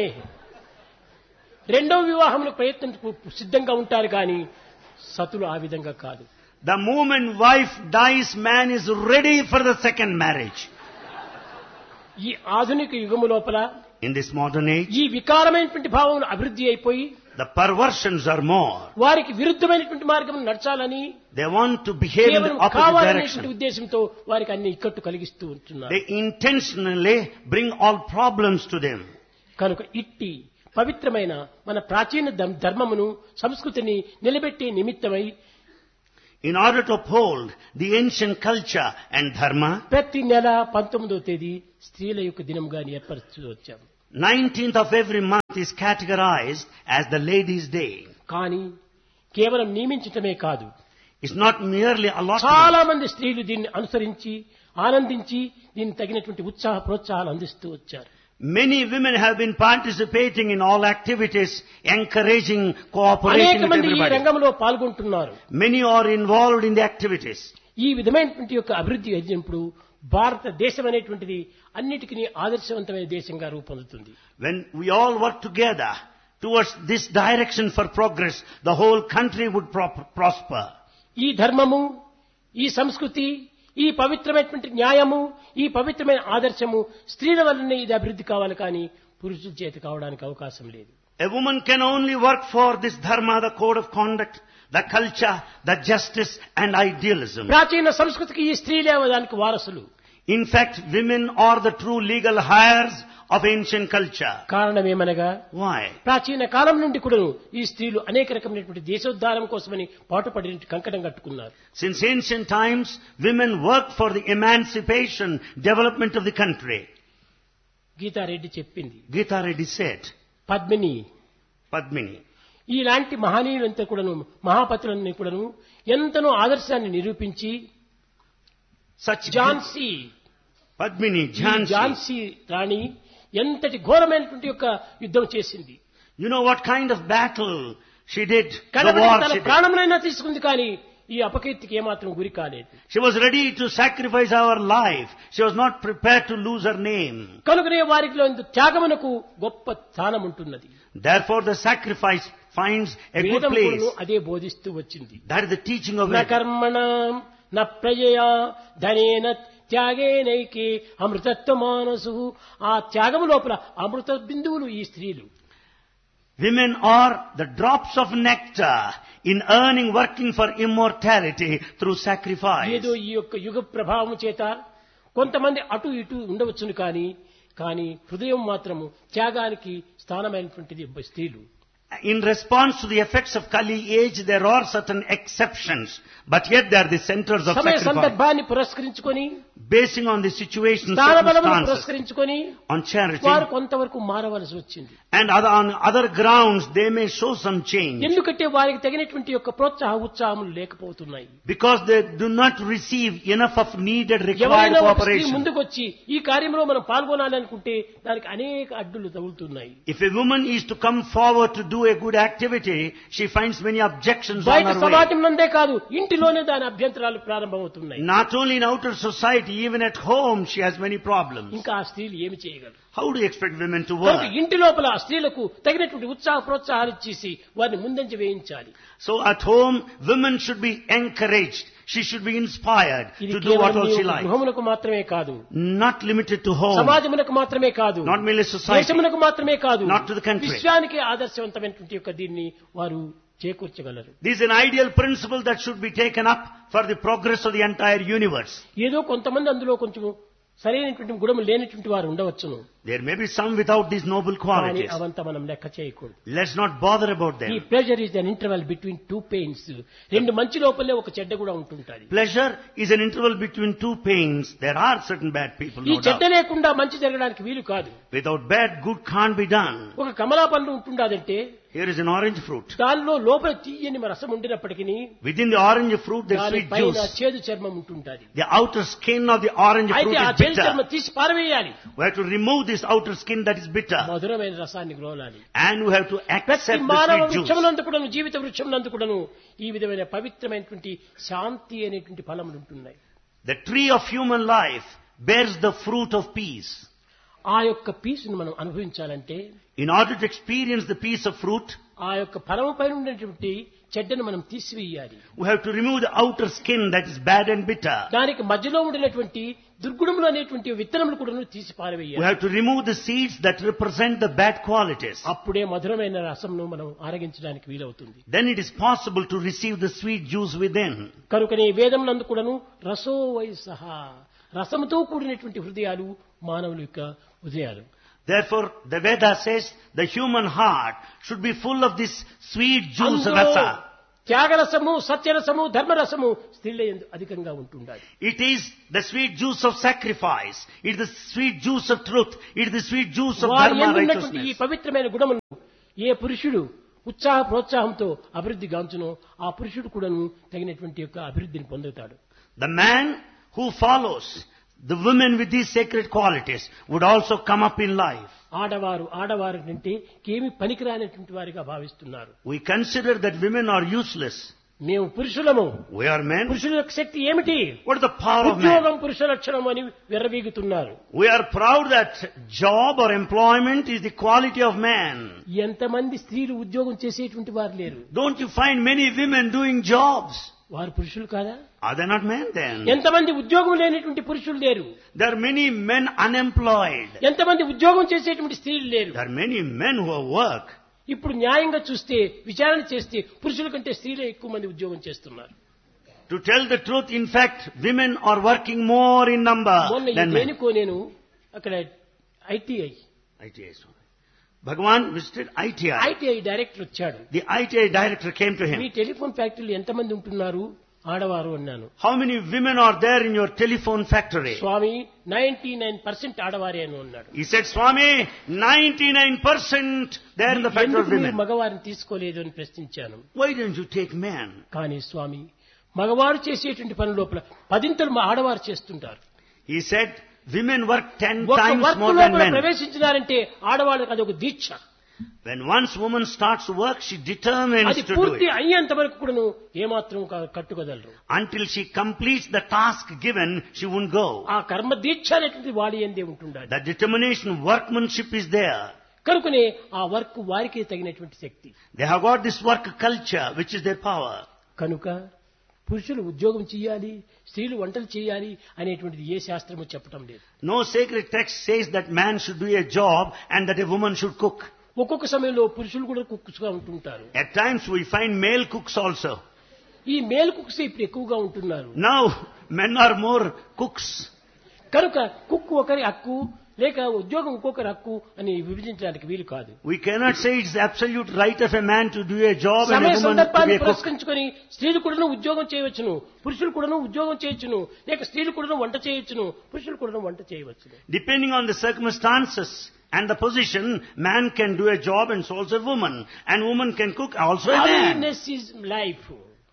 రెండవ వివాహములకు ప్రయత్నం సిద్ధంగా ఉంటారు కానీ సతులు ఆ విధంగా కాదు. The moment wife dies, man is ready for the second marriage. ఈ ఆధునిక యుగము లోపల In this modern age, ఈ వికారమైనటువంటి భావం అభివృద్ధి అయిపోయి the perversions are more. వారికి విరుద్ధమైనటువంటి మార్గం నడచాలని They want to behave in the కేవలం opposite కావాలనేటువంటి direction. ఉద్దేశంతో వారికి అన్ని ఇక్కట్టు కలిగిస్తూ ఉంటున్నారు. They intentionally bring all problems to them. కనుక ఇట్టి పవిత్రమైన మన ప్రాచీన ధర్మమును సంస్కృతిని నిలబెట్టే నిమిత్తమై In order to uphold the ancient culture and dharma, ప్రతి నెల 19వ తేదీ స్త్రీల యొక్క దినంగా ఏర్పరుస్తూ వచ్చాము. 19th of every month is categorized as the ladies' day. కానీ కేవలం నియమించటమే కాదు, It's not merely allotment. చాలా మంది స్త్రీలు దీన్ని అనుసరించి ఆనందించి దీనికి తగినటువంటి ఉత్సాహ ప్రోత్సాహాలు అందిస్తూ వచ్చారు. Many women have been participating in all activities, encouraging, cooperating అనేక with మంది ఈ everybody. రంగంలో పాల్గొంటున్నారు. Many are involved in the activities. ఈ విధమైనటువంటి యొక్క అభివృద్ధి అయినప్పుడు భారతదేశం అనేటువంటిది అన్నిటికీ ఆదర్శవంతమైన దేశంగా రూపొందుతుంది. When we all work together towards this direction for progress, the whole country would prosper. ఈ ధర్మము, ఈ సంస్కృతి, ఈ పవిత్రమైనటువంటి న్యాయము, ఈ పవిత్రమైన ఆదర్శము స్త్రీల వల్లనే ఇది అభివృద్ధి కావాలి కానీ పురుషుల చేత కావడానికి అవకాశం లేదు. A woman can only work for this dharma, the code of conduct, the culture, the justice and idealism. ప్రాచీన సంస్కృతికి ఈ స్త్రీలే దానికి వారసులు. In fact, women are the true legal heirs of ancient culture. కారణమేమనగా Why? ప్రాచీన కాలం నుండి కూడా ఈ స్త్రీలు అనేక రకమైనటువంటి దేశోద్ధారం కోసమని పాటుపడినట్టు కంకణం కట్టుకున్నారు. Since ancient times, women work for the emancipation, development of the country. Geeta Reddy చెప్పింది. Gita Reddy said, పద్మిని ఇలాంటి మహనీయులంతా కూడాను, మహాపతులన్నీ కూడాను ఎంతనో ఆదర్శాన్ని నిరూపించి such ఝాన్సీ Padmini, ఝాన్సీ రాణి ఎంతటి ఘోరమైనటువంటి యొక్క యుద్ధం చేసింది. You know what kind of battle she did? The కడపటి war తన she did. ప్రాణమునైనా తీసుకుంది కానీ ఈ అపకీర్తికి ఏమాత్రం గురి కాలేదు. She was ready to sacrifice her life. She was not prepared to lose her name. కనుకనే వారిలో త్యాగమునకు గొప్ప స్థానం ఉంటున్నది. Therefore the sacrifice finds a good వేదం place. కూడాను అదే బోధిస్తూ వచ్చింది. That is the teaching of న Veda. కర్మణ న ప్రజయా ధనేన త్యాగేనైకే అమృతత్వ మానసు. ఆ త్యాగము లోపల అమృత బిందువులు ఈ స్త్రీలు. Women are the drops of nectar in earning, working for immortality through sacrifice. ఏదో ఈ యొక్క యుగ ప్రభావం చేత కొంతమంది అటు ఇటు ఉండవచ్చును కానీ హృదయం మాత్రము త్యాగానికి స్థానమైనటువంటిది స్త్రీలు. In response to the effects of Kali age, there are certain exceptions, but yet they are the centers of సమయ sacrifice. సందర్భాన్ని పురస్కరించుకొని, Basing on the situation, స్థానబలమును circumstances, పురస్కరించుకొని on charity, వారు కొంతవరకు మారవలసి వచ్చింది. and on other grounds, they may show some change. ఎందుకంటే వారికి తగినటువంటి యొక్క ఉత్సాహములు లేకపోతున్నాయి. Because they do not receive enough of needed required ఎవరైనా ఒక స్త్రీ cooperation. ముందుకొచ్చి ఈ కార్యంలో మనం పాల్గొనాలి అనుకుంటే దానికి అనేక అడ్డులు తగులుతున్నాయి. If a woman is to come forward to do a good activity, she finds many objections on బయట her way. సమాజం నందే కాదు, ఇంటిలోనే దాని అభ్యంతరాలు ప్రారంభమవుతున్నాయి. Not only in outer society, even at home she has many problems. ఇంకా ఆ స్త్రీలు ఏమి చేయగలరు? How do you expect women to కనుక work? ఇంటి లోపల ఆ స్త్రీలకు తగినటువంటి ప్రోత్సాహాలు ఇచ్చేసి వారిని ముందంజ వేయించాలి. So at home, women should be encouraged. She should be inspired ఇది to do what all she కేవలం likes. గృహములకు మాత్రమే కాదు, Not limited to home, సమాజమునకు మాత్రమే కాదు, not merely society, దేశమునకు మాత్రమే కాదు, not to the country. విశ్వానికి ఆదర్శవంతమైనటువంటి యొక్క దీన్ని వారు చేకూర్చగలరు. This is an ideal principle that should be taken up for the progress of the entire universe. ఏదో కొంతమంది అందులో కొంచెం సరైనటువంటి గుణము లేనటువంటి వారు ఉండవచ్చును. There may be some without these noble కానీ qualities. అవంతా మనం లెక్క చేయకూడదు. Let's not bother about ఈ them. Pleasure is an interval between two pains. రెండు మంచి లోపలే ఒక చెడ్డ కూడా ఉంటుంటుంది. Pleasure is an interval between two pains. There are certain bad people, ఈ no చెడ్డ doubt. లేకుండా మంచి జరగడానికి వీలు కాదు. Without bad, good can't be done. ఒక కమలా పండు ఉంటుండాదంటే Here is an orange fruit. దానిలో లోపల తీయని రసం ఉండినప్పటికీ Within the orange fruit, there's దాని sweet పైన juice. చేదు చర్మం ఉంటుంటుంది. The outer skin of the orange fruit అయితే ఆ is చేదు చర్మం bitter. తీసి పారవేయాలి. We have to remove this outer skin that is bitter. మధురమైన రసాన్ని గ్రోలాలి. And we have to ప్రతి accept the మానవ sweet juice. వృక్షమునందు కూడాను, జీవిత వృక్షమునందు కూడాను ఈ విధమైన పవిత్రమైనటువంటి శాంతి అనేటువంటి ఫలములు ఉంటున్నాయి. The tree of human life bears the fruit of peace. ఆ యొక్క పీసును మనం అనుభవించాలంటే, In order to experience the peace of fruit, ఆ యొక్క ఫలము పైన ఉన్నటువంటి చెడ్డను మనం తీసివేయాలి. we have to remove the outer skin that is bad and bitter. దానికి మధ్యలో ఉండినటువంటి దుర్గుణములు అనేటువంటి విత్తనములు కూడా తీసి We పారవేయాలి. have to remove the seeds that represent the bad qualities. అప్పుడే మధురమైన రసంను మనం ఆరగించడానికి వీలవుతుంది. Then it is possible to receive the sweet juice within. కనుకనే వేదం నందు కూడాను రసో వయసహ, రసముతో కూడినటువంటి హృదయాలు మానవుల యొక్క హృదయాలు. Therefore, the Veda says the human heart should be full of this sweet juice, అందులో rasa. త్యాగరసము, సత్యరసము, ధర్మరసము స్త్రీల యందు అధికంగా ఉంటుండాలి. It is the sweet juice of sacrifice. It is the sweet juice of truth. It is the sweet juice of వారి dharma, యందు ఉన్నటువంటి ఈ righteousness. పవిత్రమైన గుణమును ఏ పురుషుడు ప్రోత్సాహంతో అభివృద్ధి గాంచునో ఆ పురుషుడు కూడాను తగినటువంటి యొక్క అభివృద్ధిని పొందుతాడు. The man who follows the women with these sacred qualities would also come up in life. ఆడవారు అంటే ఏమి పనికిరానటువంటి వారిగా భావిస్తున్నారు. We consider that women are useless. మేము పురుషులము, We are men. పురుషుల యొక్క శక్తి ఏమిటి? What is the power of man? ఉద్యోగం పురుష లక్షణం అని విర్రవీగుతున్నారు. We are proud that job or employment is the quality of man. ఎంతమంది స్త్రీలు ఉద్యోగం చేసేటువంటి వారు లేరు? Don't you find many women doing jobs? వారు పురుషులు కాదా? Are they not men then? ఎంతమంది ఉద్యోగం లేనటువంటి పురుషులు లేరు? There are many men unemployed. ఎంతమంది ఉద్యోగం చేసేటువంటి స్త్రీలు లేరు? There are many men who have work. ఇప్పుడు న్యాయంగా చూస్తే విచారణ చేస్తే పురుషుల కంటే స్త్రీలే ఎక్కువ మంది ఉద్యోగం చేస్తున్నారు. To tell the truth, in fact, women are working more in number మొన్న than men. దేనికో నేను అక్కడ ITI Bhagavan visited ITI. Director వచ్చాడు. The ITI director came to me him. Telephone ఫ్యాక్టరీలో ఎంతమంది ఉంటున్నారు ఆడవారు అన్నాను. How many women are there in your telephone factory? స్వామి 99% ఆడవారే అని అన్నాడు. He said, Swami, 99% there in the factory of ఎందుకు మీరు women. మగవారిని తీసుకోలేదు అని ప్రశ్నించాను. Why didn't you take men? కానీ స్వామి మగవారు చేసేటువంటి పని లోపల 10 మా ఆడవారు చేస్తుంటారు. He said, women work 10 ఒక times వర్క్ more than లోపల men. ప్రవేశించినారంటే ఆడవాళ్ళకి అది ఒక దీక్ష. When once woman starts work, she determines అది to do పూర్తి it. అయ్యేంత వరకు కూడాను ఏమాత్రం కట్టుకోగలరు. Until she completes the task given, she won't go. ఆ కర్మ దీక్ష అనేటువంటి వాడి ఎందే ఉంటుండాలి. The determination, workmanship is there. కనుకనే ఆ వర్క్ వారికి తగినటువంటి శక్తి. They have got this work culture, which is their power. కనుక పురుషులు ఉద్యోగం చేయాలి, స్త్రీలు వంటలు చేయాలి అనేటువంటిది ఏ శాస్త్రము చెప్పటం లేదు. No sacred text says that man should do a job and that a woman should cook. ఒక్కొక్క సమయంలో పురుషులు కూడా కుక్స్ గా ఉంటుంటారు. At times we find male cooks also. ఈ మేల్ కుక్స్ ఇప్పుడు ఎక్కువగా ఉంటున్నారు. Now men are more cooks. కనుక కుక్ ఒకరి హక్కు లేక ఉద్యోగం ఇంకొకరి హక్కు అని విభజించడానికి వీలు కాదు. We cannot say it's the absolute right of a man to do a job and సమయ a woman to సందర్భాన్ని be a cook. పురస్కరించుకొని స్త్రీలు కూడాను ఉద్యోగం చేయవచ్చును, పురుషులు కూడాను ఉద్యోగం చేయొచ్చును, లేక స్త్రీలు కూడాను వంట చేయొచ్చును, పురుషులు కూడాను వంట చేయవచ్చును. Depending on the circumstances and the position, man can do a job and so also a woman. And woman can cook also a man. Awareness is life.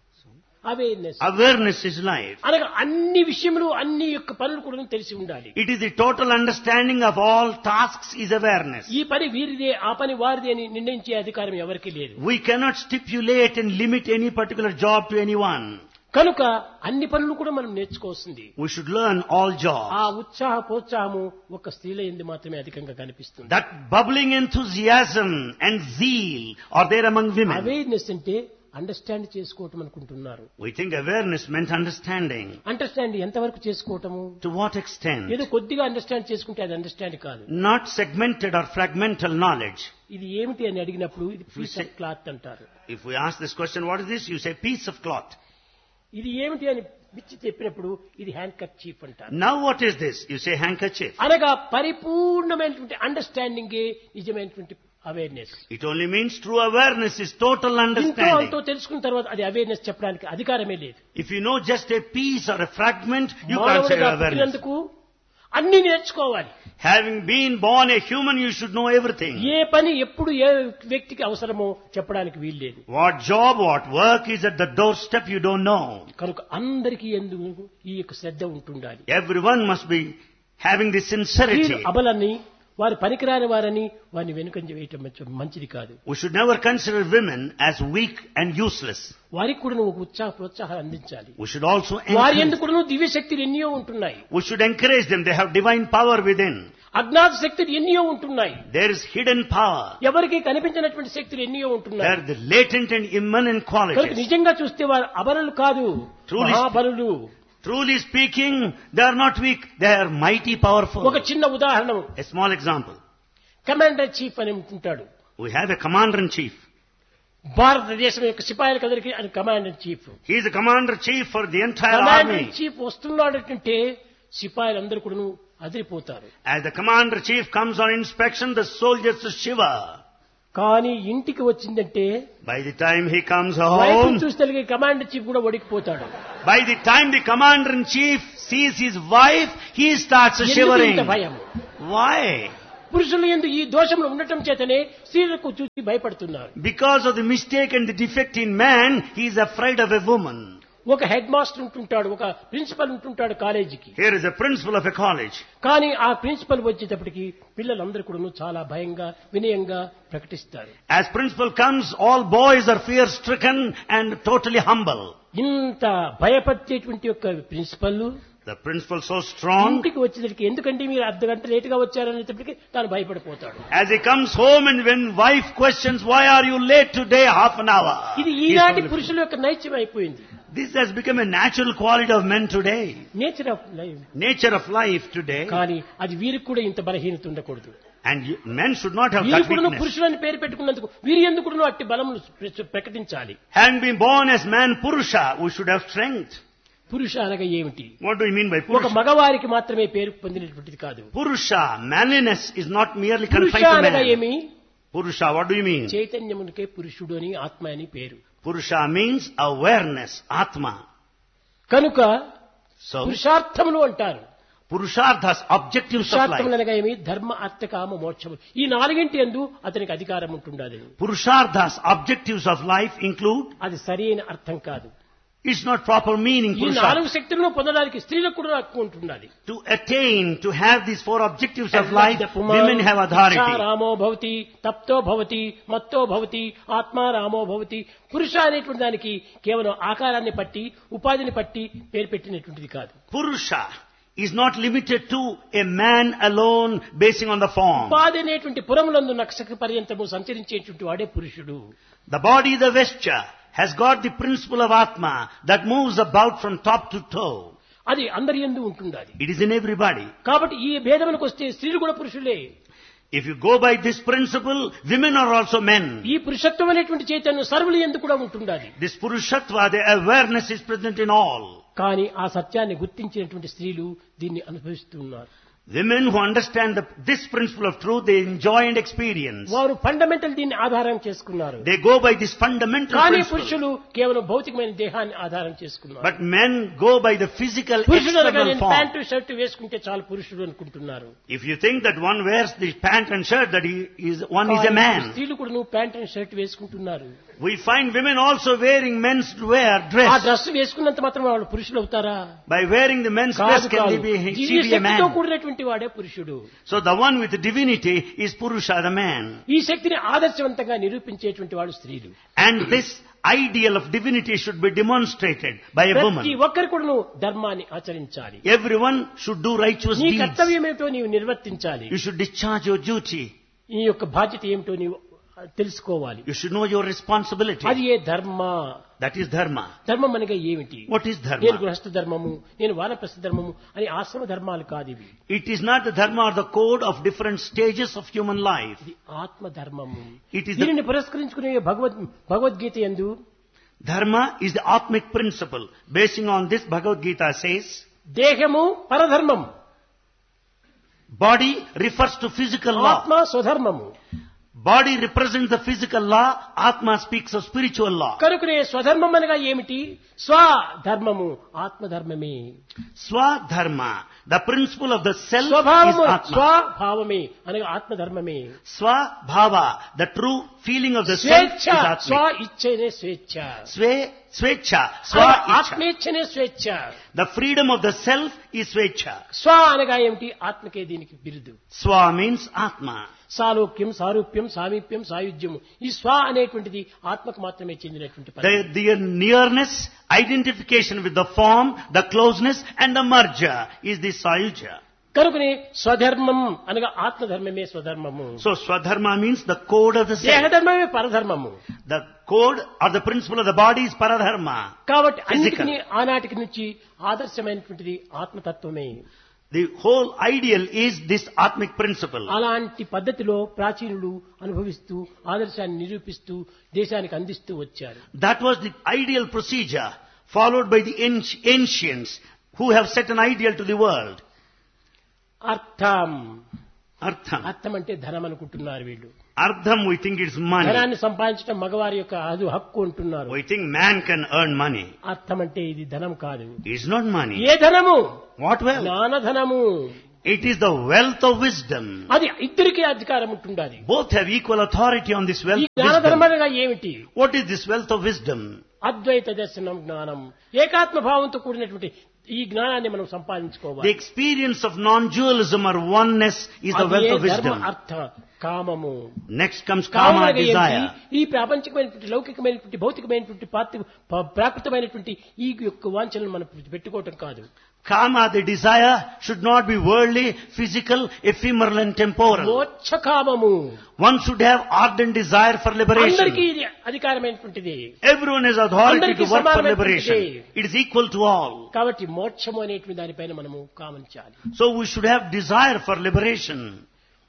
Awareness Awareness is life. అనగా అన్ని విషయములు అన్ని యొక్క పనులు కూడా తెలిసి ఉండాలి. It is the total understanding of all tasks is awareness. ఈ పని వీరిదే ఆ పని వారిదే అని నిర్ణయించే అధికారం ఎవరికీ లేదు. We cannot stipulate and limit any particular job to anyone. కనుక అన్ని పనులు కూడా మనం నేర్చుకోవాల్సింది. We should learn all jobs. ఆ ఉత్సాహ ప్రోత్సాహము ఒక స్త్రీల యందు మాత్రమే అధికంగా కనిపిస్తుంది. That bubbling enthusiasm and zeal are there among women. Awareness అంటే అండర్స్టాండ్ చేసుకోవటం అనుకుంటున్నారు. We think awareness meant understanding. Understand ఎంతవరకు చేసుకోవటము? To what extent? ఏదో కొద్దిగా అండర్స్టాండ్ చేసుకుంటే అది అండర్స్టాండ్ కాదు. Not segmented or fragmental knowledge. ఇది ఏమిటి అని అడిగినప్పుడు ఇది పీస్ ఆఫ్ క్లాత్ అంటారు. If we ask this question, what is this? You say piece of cloth. ఇది ఏమిటి అని పిచ్చి చెప్పినప్పుడు ఇది హ్యాండ్ కర్చీఫ్ అంటారు. Now what is this? You say handkerchief. అనగా పరిపూర్ణమైనటువంటి అండర్స్టాండింగే నిజమైనటువంటి awareness. It only means true awareness is total ఇంతో understanding. అంతో తెలుసుకున్న తర్వాత అది అవేర్నెస్ చెప్పడానికి అధికారమే లేదు. If you know just a piece or a fragment, you can't say మానవుడిగా awareness. పుట్టినందుకు అన్ని నేర్చుకోవాలి. Having been born a human, you should know everything. ఏ పని ఎప్పుడు ఏ వ్యక్తికి అవసరమో చెప్పడానికి వీల్లేదు. What job, what work is at the doorstep, you don't know. కనుక అందరికీ ఎందుకు ఈ యొక్క శ్రద్ధ ఉంటుండాలి. Everyone must be having this sincerity. వీరు అబలని వారు పనికిరాని వారని వారిని వెనుకంజ వేయటం మంచిది కాదు. We should never consider women as weak and useless. వారికి కూడా ఒక ఉత్సాహ ప్రోత్సాహాలు అందించాలి. We should also వారి encourage, ఎందుకు కూడా దివ్య శక్తులు ఎన్నో ఉంటున్నాయి. we should encourage them. They have divine power within. అజ్ఞాత శక్తులు ఎన్నో ఉంటున్నాయి. There is hidden power. ఎవరికి కనిపించినటువంటి శక్తులు ఎన్నో ఉంటున్నాయి. There are the latent and immanent కనుక qualities. నిజంగా చూస్తే వారు అబలలు కాదు, Truly- మహాబలులు. Truly speaking, they are not weak. They are mighty powerful. ఒక చిన్న ఉదాహరణ, A small example. Commander chief అని ఉంటుంటాడు. We have a commander-in-chief. భారతదేశం యొక్క సిపాయిలకు అందరికీ ఆయన commander chief. He is the commander-in-chief for the entire commander army. Chief వస్తున్నాడంటే సిపాయిలందరూ కూడా అదిరిపోతారు. As the commander-in-chief comes on inspection, the soldiers shiver. కానీ ఇంటికి వచ్చిందంటే By the time he comes వైపు home, చూస్తే కమాండర్ చీఫ్ కూడా వడికిపోతాడు. by the time the commander-in-chief sees his wife, he starts ఎందుకు shivering. ఇంత భయం? Why? పురుషులు ఎందు ఈ దోషంలో ఉండటం చేతనే స్త్రీలకు చూసి భయపడుతున్నారు. Because of the mistake and the defect in man, he is afraid of a woman. ఒక హెడ్ మాస్టర్ ఉంటుంటాడు, ఒక ప్రిన్సిపల్ ఉంటుంటాడు కాలేజీకి. Here is a principal of a college. కానీ ఆ ప్రిన్సిపల్ వచ్చేటప్పటికి పిల్లలందరూ కూడా చాలా భయంగా వినయంగా ప్రకటిస్తారు. As principal comes, all boys are fear-stricken and totally humble. ఇంత భయపడేటువంటి యొక్క principal The principal so strong. ఇంటికి వచ్చేసరికి ఎందుకంటే మీరు అర్ధ గంట లేటుగా వచ్చారనేటప్పటికి తాను భయపడిపోతాడు. As he comes home and when wife questions, why are you late today, half an hour? ఇది ఈనాటి పురుషుల యొక్క నైత్యం అయిపోయింది. This has become a natural quality of men today. Nature of life. Nature of life today. కానీ అది వీరికి కూడా ఇంత బలహీనత ఉండకూడదు. And men should not have వీరు that కూడా weakness. పురుషులని పేరు పెట్టుకున్నందుకు వీరు ఎందుకు అట్టి బలమును ప్రకటించాలి. Having been born as man Purusha, we should have strength. పురుష అనగా ఏమిటి? What do you mean by ఒక Purusha? మగవారికి మాత్రమే పేరు పొందినటువంటిది కాదు. Purusha, manliness is not merely పురుష confined to అనగా man. ఏమి? Purusha, what do you mean? చైతన్యమునికే పురుషుడు అని ఆత్మ అని పేరు. Purusha means awareness, Atma. కనుక So, పురుషార్థములు అంటారు. Purusharthas, objectives of పురుషార్థములు life. అనగా ఏమి? ధర్మ అర్థ కామ మోక్షము. ఈ నాలుగింటి యందు అతనికి అధికారం ఉంటుండాలి. Purusharthas, objectives of life include, అది సరైన అర్థం కాదు. it's not proper meaning ఈ నాలుగు Purusharthas. శక్తులను పొందడానికి స్త్రీలకు కూడా హక్కు ఉంటుండాలి. To attain, to have these four objectives of life, women have authority. రామో భవతి, తప్తో భవతి, మత్తో భవతి, ఆత్మా రామో భవతి. పురుష అనేటువంటి దానికి కేవలం ఆకారాన్ని పట్టి ఉపాధిని పట్టి పేరు పెట్టినటువంటిది కాదు. Purusha is not limited to a man alone basing on the form. ఉపాధి అనేటువంటి పురములందు నక్షక పర్యంతము సంచరించేటువంటి వాడే పురుషుడు. The body, the vesture, has got the principle of Atma that moves about from top to toe. అది అందరి యందు ఉంటుండాలి. It is in everybody. కాబట్టి ఈ భేదములకు వస్తే స్త్రీలు కూడా పురుషులే. If you go by this principle, women are also men. ఈ పురుషత్వం అనేటువంటి చైతన్యం సర్వుల యందు కూడా ఉంటుండాలి. This Purushatva, the awareness is present in all. కానీ ఆ సత్యాన్ని గుర్తించినటువంటి స్త్రీలు దీన్ని అనుభవిస్తున్నారు. Women who understand this principle of truth, they enjoy and experience. వారు ఫండమెంటల్ దీన్ని ఆధారం చేసుకున్నారు. They go by this fundamental కానీ principle. పురుషులు కేవలం భౌతికమైన దేహాన్ని ఆధారం చేసుకున్నారు. But men go by the physical పురుషులు అనగా external నేను form. ప్యాంటు షర్ట్ వేసుకుంటే చాలు పురుషుడు అనుకుంటున్నారు. If you think that one wears the pant and shirt, that one is a కానీ man. స్త్రీలు కూడా నువ్వు ప్యాంట్ అండ్ షర్ట్ వేసుకుంటున్నారు. We find women also wearing men's wear ఆ dress. డ్రెస్ వేసుకున్నంత మాత్రం వాళ్ళు పురుషులు అవుతారా? By wearing the men's dress, can కాదు. they be Divya she be a శక్తితో man? కూడినటువంటి వాడే పురుషుడు. So the one with divinity is Purusha, the man. ఈ శక్తిని ఆదర్శవంతంగా నిరూపించేటువంటి వాడు స్త్రీలు. And this ideal of divinity should be demonstrated by a ప్రతి woman. ఒక్కరు కూడా నువ్వు ధర్మాన్ని ఆచరించాలి. Everyone should do righteous నీ deeds. కర్తవ్యం ఏమిటో నీవు నిర్వర్తించాలి. You should discharge your duty. ఈ యొక్క బాధ్యత ఏమిటో నీవు తెలుసుకోవాలి. You should know your responsibility. అది ఏ ధర్మ. That is dharma. ధర్మం అనగా ఏమిటి? What is నేను dharma? గృహస్థ ధర్మము, నేను వానప్రస్థ ధర్మము అని ఆశ్రమ ధర్మాలు కాదు ఇవి. It is not the dharma or the code of different stages of human life. ఇది ఆత్మ ధర్మము. It is the దీనిని పురస్కరించుకునే భగవద్గీత యందు dharma is the atmic principle. Basing on this, Bhagavad Gita says, దేహము పరధర్మం, body refers to physical law. ఆత్మ స్వధర్మము. Body represents the physical law. Atma speaks of spiritual law. కనుకనే స్వధర్మం అనగా ఏమిటి? స్వధర్మము ఆత్మధర్మమే. Swadharma, the principle of the self, is స్వభావము Atma. స్వభావమే అనగా ఆత్మధర్మమే. Swabhava, the true feeling of the self, స్వేచ్ఛ, is స్వ Atmic. ఇచ్చేనే స్వేచ్ఛ. Svecha, అనగా Swa-icha. ఆత్మేచ్ఛనే స్వేచ్ఛ. The freedom of the self is Svecha. స్వ అనగా ఏమిటి? ఆత్మకే దీనికి బిరుదు. Swa means Atma. సాలోక్యం, సారూప్యం, సామీప్యం, సాయుధ్యము. ఈ స్వ అనేటువంటిది ఆత్మకు మాత్రమే చెందినటువంటి పదం. The nearness, identification with the form, the closeness and the merger is the Sayuja. కనుకనే స్వధర్మం అనగా ఆత్మధర్మమే స్వధర్మము. So Swadharma means the code of the self. దేహధర్మమే పరధర్మము. The code or the principle of the body is Paradharma. కాబట్టి Physical. అన్నిటినీ ఆనాటికి నుంచి ఆదర్శమైనటువంటిది ఆత్మతత్వమే. The whole ideal is this Atmic principle. అలాంటి పద్ధతిలో ప్రాచీనులు అనుభవిస్తూ ఆదర్శాన్ని నిరూపిస్తూ దేశానికి అందిస్తూ వచ్చారు. That was the ideal procedure followed by the ancients who have set an ideal to the world. అర్థం, Artham. అర్థం అంటే ధనం అనుకుంటున్నారు వీళ్ళు. Ardham, we think it's money. ధనాన్ని సంపాదించడం మగవారి యొక్క అది హక్కు అంటున్నారు. We think man can earn money. అర్థం అంటే ఇది ధనం కాదు. It's not money. ఏ ధనము? What wealth? జ్ఞానధనము. It is the wealth of wisdom. అది ఇద్దరికీ అధికారం ఉంటుండాలి. Both have equal authority on this ఈ wealth. జ్ఞానధర్మం Wisdom. అనగా ఏమిటి? What is this wealth of wisdom? అద్వైత దర్శనం జ్ఞానం. ఏకాత్మ భావంతో కూడినటువంటి ఈ జ్ఞానాన్ని మనం The సంపాదించుకోవాలి. experience of non-dualism or oneness is the అది wealth ఏ of ధర్మ wisdom. అర్థ కామము. Next comes కామం kama, అనగా ఏమిటి? desire. ఈ ప్రాపంచికమైనటువంటి లౌకికమైనటువంటి భౌతికమైనటువంటి ప్రాకృతమైనటువంటి ఈ యొక్క వాంఛలను మనం పెట్టుకోవటం కాదు. Kama, the desire, should not be worldly, physical, ephemeral and temporal. మోక్ష కామము. One should have ardent desire for అందరికీ liberation. ఇది అధికారమైనటువంటిది. Everyone has authority అందరికీ to work for సమానమైనటువంటిది. liberation. It is equal to all. కాబట్టి మోక్షము అనేటువంటి దానిపైన మనము కామించాలి. So we should have desire for liberation.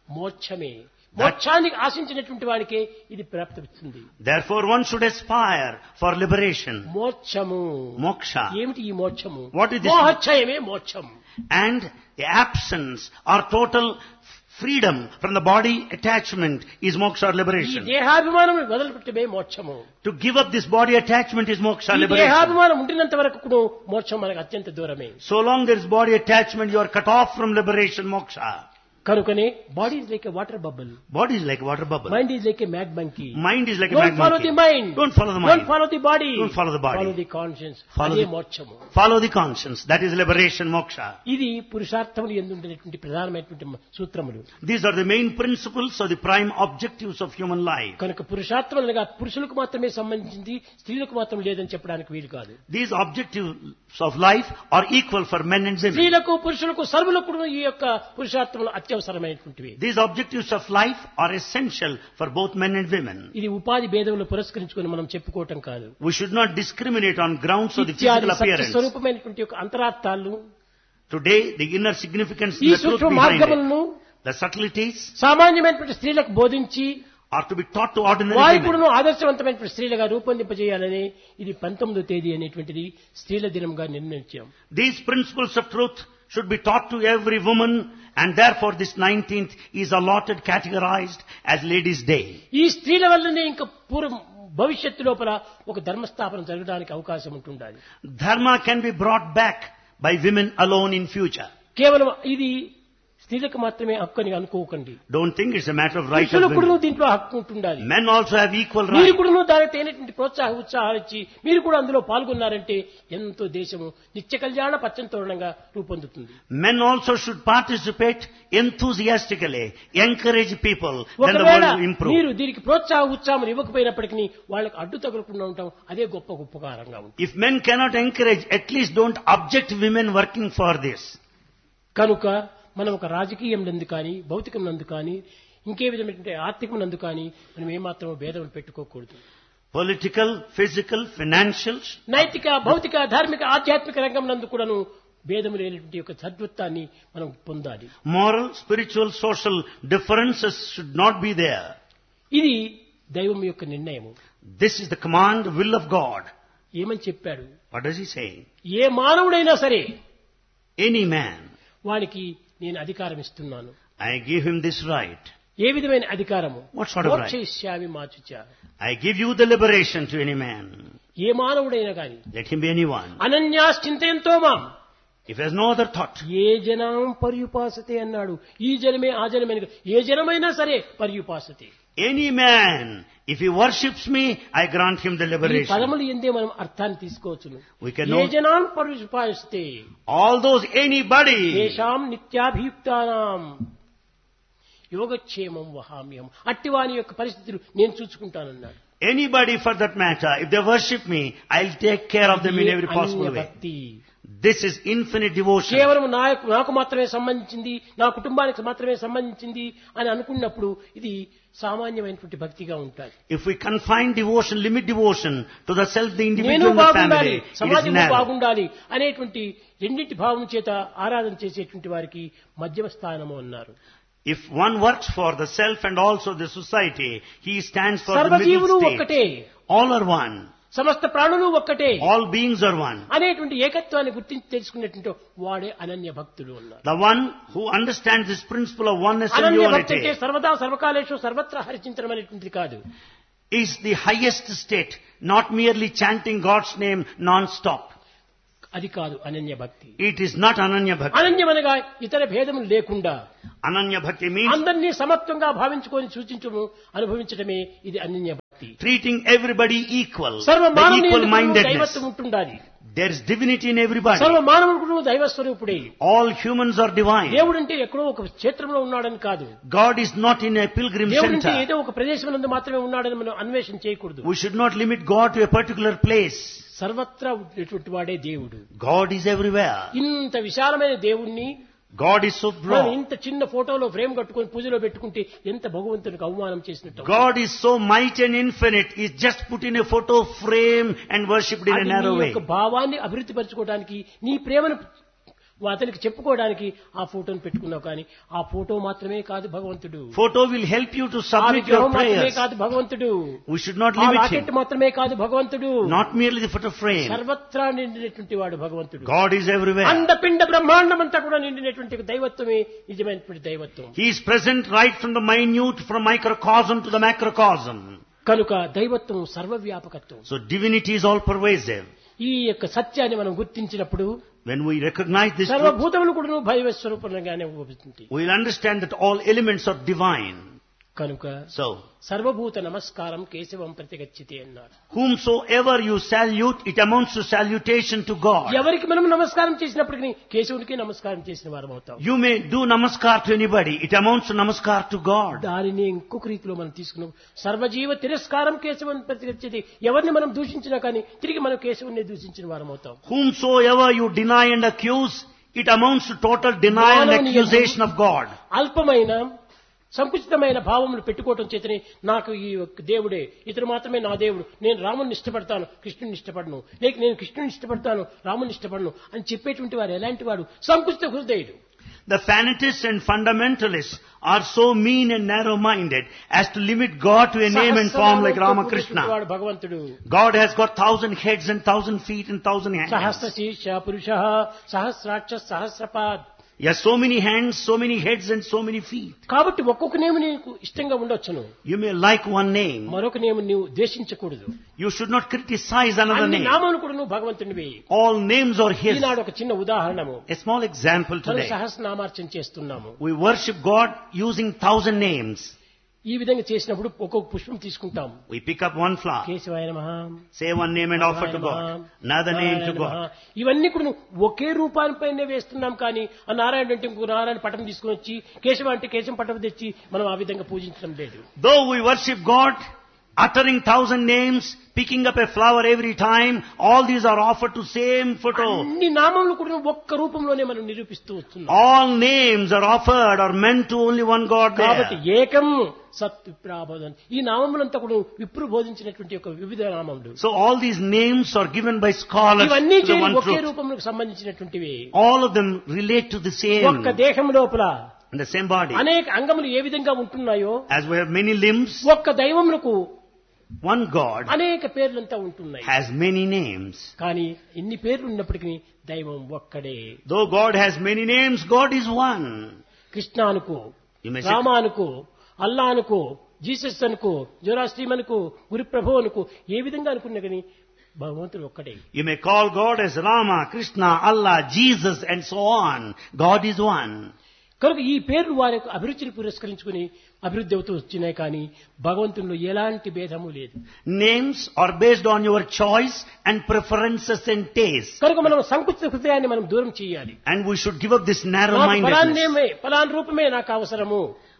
మోక్షమే. మోక్షాన్ని ఆశించినటువంటి వాడికే ఇది ప్రాప్తిస్తుంది. Therefore one should aspire for liberation. మోక్షము. Moksha. ఏమిటి ఈ మోక్షము? What is this? మోక్షయమే మోక్షం. And the absence or total freedom from the body attachment is moksha or ఈ liberation. దేహాభిమానం వదిలిపెట్టమే మోక్షము. To give up this body attachment is moksha ఈ liberation. దేహాభిమానం ఉండినంత వరకు మోక్షం మనకు అత్యంత దూరమే. So long there is body attachment, you are cut off from liberation, moksha. కనుకనే body is like a water bubble. Body is like a water bubble. Mind is like a mad monkey. Mind is like a Don't mad follow monkey. the mind. Don't follow the mind. Don't follow the body. Don't follow the body. Follow the conscience. Follow అదే the- మోక్షము. Follow the conscience. That is liberation, moksha. ఇది పురుషార్థములు ఎందుండేటువంటి ప్రధానమైనటువంటి సూత్రములు. These are the main principles or the prime objectives of human life. కనుక పురుషార్థములు అనగా పురుషులకు మాత్రమే సంబంధించింది, స్త్రీలకు మాత్రం లేదని చెప్పడానికి వీలు కాదు. These objectives of life are equal for men and women. స్త్రీలకు పురుషులకు సర్వులకు ఈ యొక్క పురుషార్థములు అత్యవసరమైనటువంటివి. These objectives of life are essential for both men and women. ఇది ఉపాధి భేదములు పురస్కరించుకొని మనం చెప్పుకోవటం కాదు. We should not discriminate on grounds of the ఇత్యాది physical సత్య appearance. స్వరూపమైనటువంటి యొక్క అంతరార్థాలు, Today, the inner significance, ఈ the truth సూక్ష్మ behind it, మార్గములను the subtleties సామాన్యమైనటువంటి స్త్రీలకు బోధించి are to be taught to ordinary వారి women. కూడా ఆదర్శవంతమైన స్త్రీలుగా రూపొందింపజేయాలని ఇది 19వ తేదీ అనేటువంటిది స్త్రీల దినంగా నిర్ణయించాం. These principles of truth should be taught to every woman, and therefore this 19th is allotted, categorized as Ladies' Day. ఈ స్త్రీల వల్లనే ఇంకా భవిష్యత్తు లోపల ఒక ధర్మస్థాపన జరగడానికి అవకాశం ఉంటుండాలి. Dharma can be brought back by women alone in future. కేవలం ఇది స్త్రీలకు మాత్రమే హక్కు అని అనుకోకండి. Don't think it's a matter of right of పురుషులకు కూడా women. దీంట్లో హక్కు ఉంటుండాలి. Men also have equal మీరు rights. కూడా దానికి తగినటువంటి ఉత్సాహాలు ఇచ్చి మీరు కూడా అందులో పాల్గొన్నారంటే ఎంతో దేశము నిత్య కళ్యాణ పచ్చంతోరణంగా రూపొందుతుంది. Men also should participate enthusiastically, encourage people, then the ఒకవేళ world will improve. మీరు దీనికి ఉత్సాహం ఇవ్వకపోయినప్పటికీ వాళ్ళకి అడ్డు తగలకుండా ఉంటాం, అదే గొప్ప ఉపకారంగా ఉంటుంది. If men cannot encourage, at least don't object women working for this. కనుక మనం ఒక రాజకీయం నందు కానీ, భౌతికం నందు కానీ, ఇంకే విధమైనటువంటి ఆర్థికం నందు కానీ మనం ఏమాత్రం భేదం పెట్టుకోకూడదు. Political, physical, financial, నైతిక, భౌతిక, ధార్మిక, ఆధ్యాత్మిక రంగం నందు కూడాను భేదము లేనటువంటి యొక్క సద్వత్వాన్ని మనం పొందాలి. moral, spiritual, social differences should not be there. ఇది దైవం యొక్క నిర్ణయము. This is the command, will of God. ఏమని చెప్పాడు? What does he say? ఏ మానవుడైనా సరే Any man, వానికి నేను అధికారం ఇస్తున్నాను. I give him this right. ఏ విధమైన అధికారము? What sort of right? మోక్షయిష్యామి మాచుచ. I give you the liberation to any man. ఏ మానవుడైనా కానీ Let him be anyone. అనన్యాశ్చింతయంతో మాం If he has no other thought, ఏ జనం పర్యుపాసతే అన్నాడు. ఈ జనమే ఆ జనమే, ఏ జనమైనా సరే పర్యుపాసతే. any man, if he worships me, I grant him the ఈ liberation. పదములు ఎందే మనం అర్థాన్ని తీసుకోవచ్చును. We can A know జనాన్ పర్యుపాసతే all those anybody. తేషాం నిత్యాభియుక్తానాం యోగక్షేమం వహామ్యం. అట్టివాని యొక్క పరిస్థితులు నేను చూసుకుంటానన్నాడు. Anybody for that matter, if they worship me, I'll take care of them in every possible way. భక్తి This is infinite devotion. కేవలం నాకు మాత్రమే సంబంధించింది, నా కుటుంబానికి మాత్రమే సంబంధించింది అని అనుకున్నప్పుడు ఇది సామాన్యమైనటువంటి భక్తిగా ఉంటుంది. If we confine devotion, limit devotion to the self, the నేను individual, and the బాగుండాలి, family, it is సమాజం narrow. బాగుండాలి అనేటువంటి రెండింటి భావం చేత ఆరాధన చేసేటువంటి వారికి మధ్యమ స్థానము అన్నారు. If one works for the self and also the society, he stands for the సర్వజీవులు middle ఒక్కటే, state. All are one. సమస్త ప్రాణులు ఒక్కటే All beings are one. అనేటువంటి ఏకత్వాన్ని గుర్తించి తెలుసుకునేటువంటి వాడే అనన్య భక్తులు అన్నారు. The one who understands this principle of oneness and Ananya భక్తి అంటే unity సర్వదా సర్వకాలేషు సర్వత్రా హరిచించడం అనేటువంటిది కాదు. is the highest state, not merely chanting God's name non-stop. అది కాదు అనన్య భక్తి. It is not Ananya Bhakti. అనన్యమనగా ఇతర భేదములు లేకుండా Ananya Bhakti means అందరినీ సమత్వంగా భావించుకొని సూచించము అనుభవించడమే ఇది అనన్య భక్తి. treating everybody equal, సర్వ the మానవుని equal యందు mindedness. దైవత్వం ఉంటుండాలి. There is divinity in everybody. సర్వ మానవుడు దైవ స్వరూపుడే. All humans are divine. దేవుడు అంటే ఎక్కడో ఒక క్షేత్రంలో ఉన్నాడని కాదు. God is not in a pilgrim దేవుడు అంటే center. ఏదో ఒక ప్రదేశం నందు మాత్రమే ఉన్నాడని మనం అన్వేషణ చేయకూడదు. We should not limit God to a particular place. సర్వత్రా ఉండేటువంటి వాడే దేవుడు. God is everywhere. ఇంత విశాలమైన దేవుణ్ణి God is so మనం broad. ఇంత చిన్న ఫోటోలో ఫ్రేమ్ కట్టుకొని పూజలో పెట్టుకుంటే ఎంత భగవంతునికి అవమానం చేసినట్టు. God is so mighty and infinite. He's just put in a photo frame and worshipped in a అది నీ narrow way. యొక్క భావాన్ని అభివృద్ధి పరచుకోవడానికి, నీ ప్రేమను అతనికి చెప్పుకోవడానికి ఆ ఫోటోను పెట్టుకున్నావు, కానీ ఆ ఫోటో మాత్రమే కాదు భగవంతుడు. Photo will help you to ఆ submit your విగ్రహం మాత్రమే prayers. కాదు భగవంతుడు. We should not ఆ limit లాకెట్ him. మాత్రమే కాదు భగవంతుడు. Not merely the photo frame. సర్వత్రా నిండినటువంటి వాడు భగవంతుడు. God is everywhere. అండపిండ బ్రహ్మాండం అంతా కూడా నిండినటువంటి దైవత్వమే నిజమైనటువంటి దైవత్వం. He is present right from the minute, from microcosm to the macrocosm. కనుక దైవత్వం సర్వవ్యాపకత్వం. So divinity is all pervasive. ఈ యొక్క సత్యాన్ని మనం గుర్తించినప్పుడు When we recognize this truth, సర్వభూతములు కూడా భైవ స్వరూపంగానే ఉపయోగిస్తుంది. we will understand that all elements are divine. కనుక So, సర్వభూత నమస్కారం కేశవం ప్రతిగచ్చితే అన్నారు. whomsoever you salute, it amounts to salutation to God. ఎవరికి మనం నమస్కారం చేసినప్పటికీ కేశవునికి నమస్కారం చేసిన వారం అవుతాం. You may do namaskar to anybody, it amounts to namaskar to God. దానిని ఇంకొక రీతిలో మనం తీసుకున్నాం. సర్వజీవ తిరస్కారం కేశవం ప్రతిగచ్చితే, ఎవరిని మనం దూషించినా కానీ తిరిగి మనం కేశవుని దూషించిన వారం అవుతాం. Whomsoever you deny and accuse, it amounts to total denial and accusation of God. అల్పమైన సంకుచితమైన భావములు పెట్టుకోవటం చేతనే నాకు ఈ దేవుడే, ఇతడు మాత్రమే నా దేవుడు, నేను రాముని ఇష్టపడతాను కృష్ణుని ఇష్టపడను, లేక నేను కృష్ణుని ఇష్టపడతాను రాముని ఇష్టపడను అని చెప్పేటువంటి వారు ఎలాంటి వాడు? సంకుచిత హృదయుడు. The fanatists and fundamentalists are so mean and narrow-minded as to limit God to a name and form like Ramakrishna. వాడు భగవంతుడు. God has got 1,000 heads and 1,000 feet and 1,000 hands. Sahasra శీర్ష పురుషః సహస్రాక్ష సహస్రపాద్. He has so many hands, so many heads and so many feet. కాబట్టి ఒక్కొక్క నేము నీకు ఇష్టంగా ఉండొచ్చును, You may like one name. మరొక నేము నీవు ద్వేషించకూడదు. You should not criticize another అన్ని name. నామములు కూడా నువ్వు భగవంతునివి. All names are His. ఈనాడు ఒక చిన్న ఉదాహరణము. A small example మనం today. సహస్రనామార్చన చేస్తున్నాము. We worship God using 1,000 names. ఈ విధంగా చేసినప్పుడు ఒక్కొక్క పుష్పం తీసుకుంటాం. We pick up one flower, కేశవాయ నమః, say one name and offer to God. Another name to God. ఇవన్నీ కూడా ఒకే రూపానిపైనే వేస్తున్నాం, కానీ ఆ నారాయణ అంటే ఇంకో నారాయణ పటం తీసుకుని వచ్చి కేశవ అంటే కేశం పటం తెచ్చి మనం ఆ విధంగా పూజించడం లేదు. Though we worship God, uttering 1,000 names, picking up a flower every time, all these are offered to same photo. అన్ని నామములు కూడా ఒక్క రూపంలోనే మనం నిరూపిస్తూ వస్తున్నాం. All names are offered or meant to only one God కాబట్టి there. ఏకం సత్ విప్రాబోధన్, ఈ నామములంతా కూడా విప్రు బోధించినటువంటి ఒక వివిధ నామములు. So all these names are given by scholars ఇవన్నీ to the one okay truth. రూపములకు సంబంధించినటువంటివి. All of them relate to the ఒక్క same, దేహం లోపల in the same body. అనేక అంగములు ఏ విధంగా ఉంటున్నాయో, As we have many limbs, ఒక్క దైవములకు one God అనేక పేర్లంతా ఉంటున్నాయి. has many names. కానీ ఇన్ని పేర్లు ఉన్నప్పటికీ దైవం ఒక్కడే. Though God has many names, God is one. Krishna అనుకో, You may say, రామ అనుకో, అల్లా అనుకో, జీసస్ అనుకో, జోరాస్ట్రీమ్ అనుకో, గురుప్రభు అనుకో, ఏ విధంగా అనుకున్నా కానీ భగవంతుడు ఒక్కడే. you may call God as Rama, Krishna, Allah, Jesus and so on. God is one. కనుక ఈ పేర్లు వారి యొక్క అభిరుచిని పురస్కరించుకుని అభివృద్ధి అవుతూ వచ్చినాయి, కానీ భగవంతునిలో ఎలాంటి భేదము లేదు. Names are based on your choice and preferences and taste. కనుక మనం సంకుచిత హృదయాన్ని మనం దూరం చేయాలి. And we should give up this నాకు narrow-mindedness. ఫలాన్ రూపమే నాకు అవసరము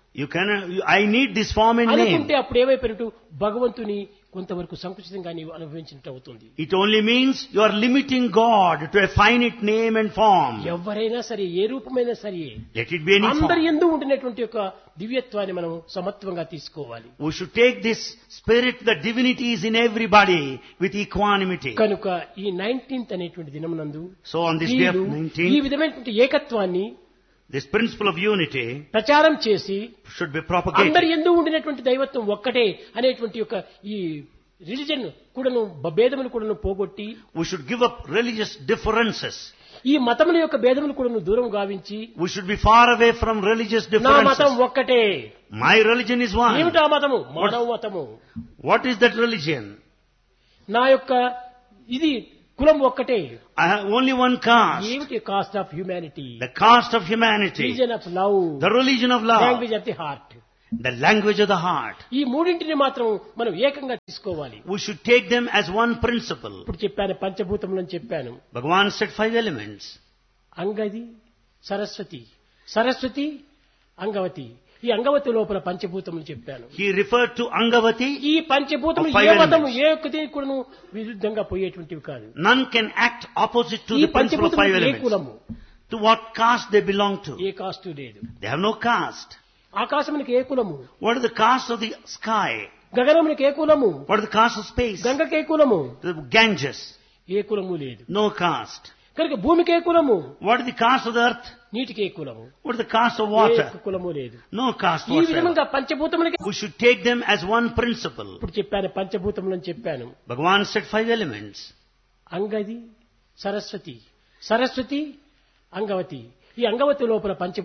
I need this form and అనుకుంటే name. అప్పుడు ఏమైపోయినట్టు భగవంతుని కొంతవరకు సంకుచితంగా నీవు అనుభవించినట్టు అవుతుంది. It only means you are limiting God to a finite name and form. ఎవరైనా సరే, ఏ రూపమైనా సరే, Let it be any అందరి form. యందు ఉండినటువంటి యొక్క దివ్యత్వాన్ని మనం సమత్వంగా తీసుకోవాలి. We should take this spirit, the divinity is in everybody with equanimity. కనుక ఈ 19th అనేటువంటి దినమునందు So on this day of వీరు ఈ 19th, విధమైనటువంటి ఏకత్వాన్ని this principle of unity ప్రచారం చేసి should be అందరి propagated. యందు ఉండినటువంటి దైవత్వం ఒక్కటే అనేటువంటి యొక్క ఈ రిలిజన్ కూడాను భేదములు కూడాను పోగొట్టి, We should give up religious differences. ఈ మతముల యొక్క భేదములు కూడాను దూరం గావించి, We should be far away from religious నా మతం differences. ఒక్కటే. My religion is one. ఏమిటా మతము? మానవ మతము. What is that religion? నా యొక్క ఇది కులం ఒక్కటే. I have only one caste. ఏమిటి? Cost of humanity, The caste of humanity. Religion of love, The religion of love. Language of the heart. The language of the heart. ఈ మూడింటిని మాత్రం మనం ఏకంగా తీసుకోవాలి. We should take them as one principle. ఇప్పుడు చెప్పాను పంచభూతములని చెప్పాను. Bhagavan said 5 elements. అంగది, Saraswati, Saraswati, Angavati. ఈ అంగవతి లోపల పంచభూతములు చెప్పాను. He referred to Angavati. ఈ పంచభూతములు Of 5 ఏ మతము elements. ఏ ఒక్కటి కూడాను విరుద్ధంగా పోయేటువంటివి కాదు. None can act opposite to ఈ the principle of 5 పంచభూతములు ఏ elements. కులము? To what caste they belong to. A cost లేదు. They have no caste. ఆకాశమునికి ఏ కులము? What is the caste of the sky? గగనమునికి ఏ కులము? What is the caste of space? గంగకి ఏ కులము? The Ganges. ఏ కులము లేదు. No caste. కనుక భూమికే కులము, What is the caste of the earth? నీటికే కులము, What is the caste of A water? కులము లేదు. No caste ఈ whatsoever. విధంగా పంచభూతములకి We should take them as one principle. ఇప్పుడు చెప్పాను, పంచభూతములని చెప్పాను. Bhagavan said 5 elements. అంగది, Saraswati, Saraswati, Angavati. ఈ అంగవతి లోపల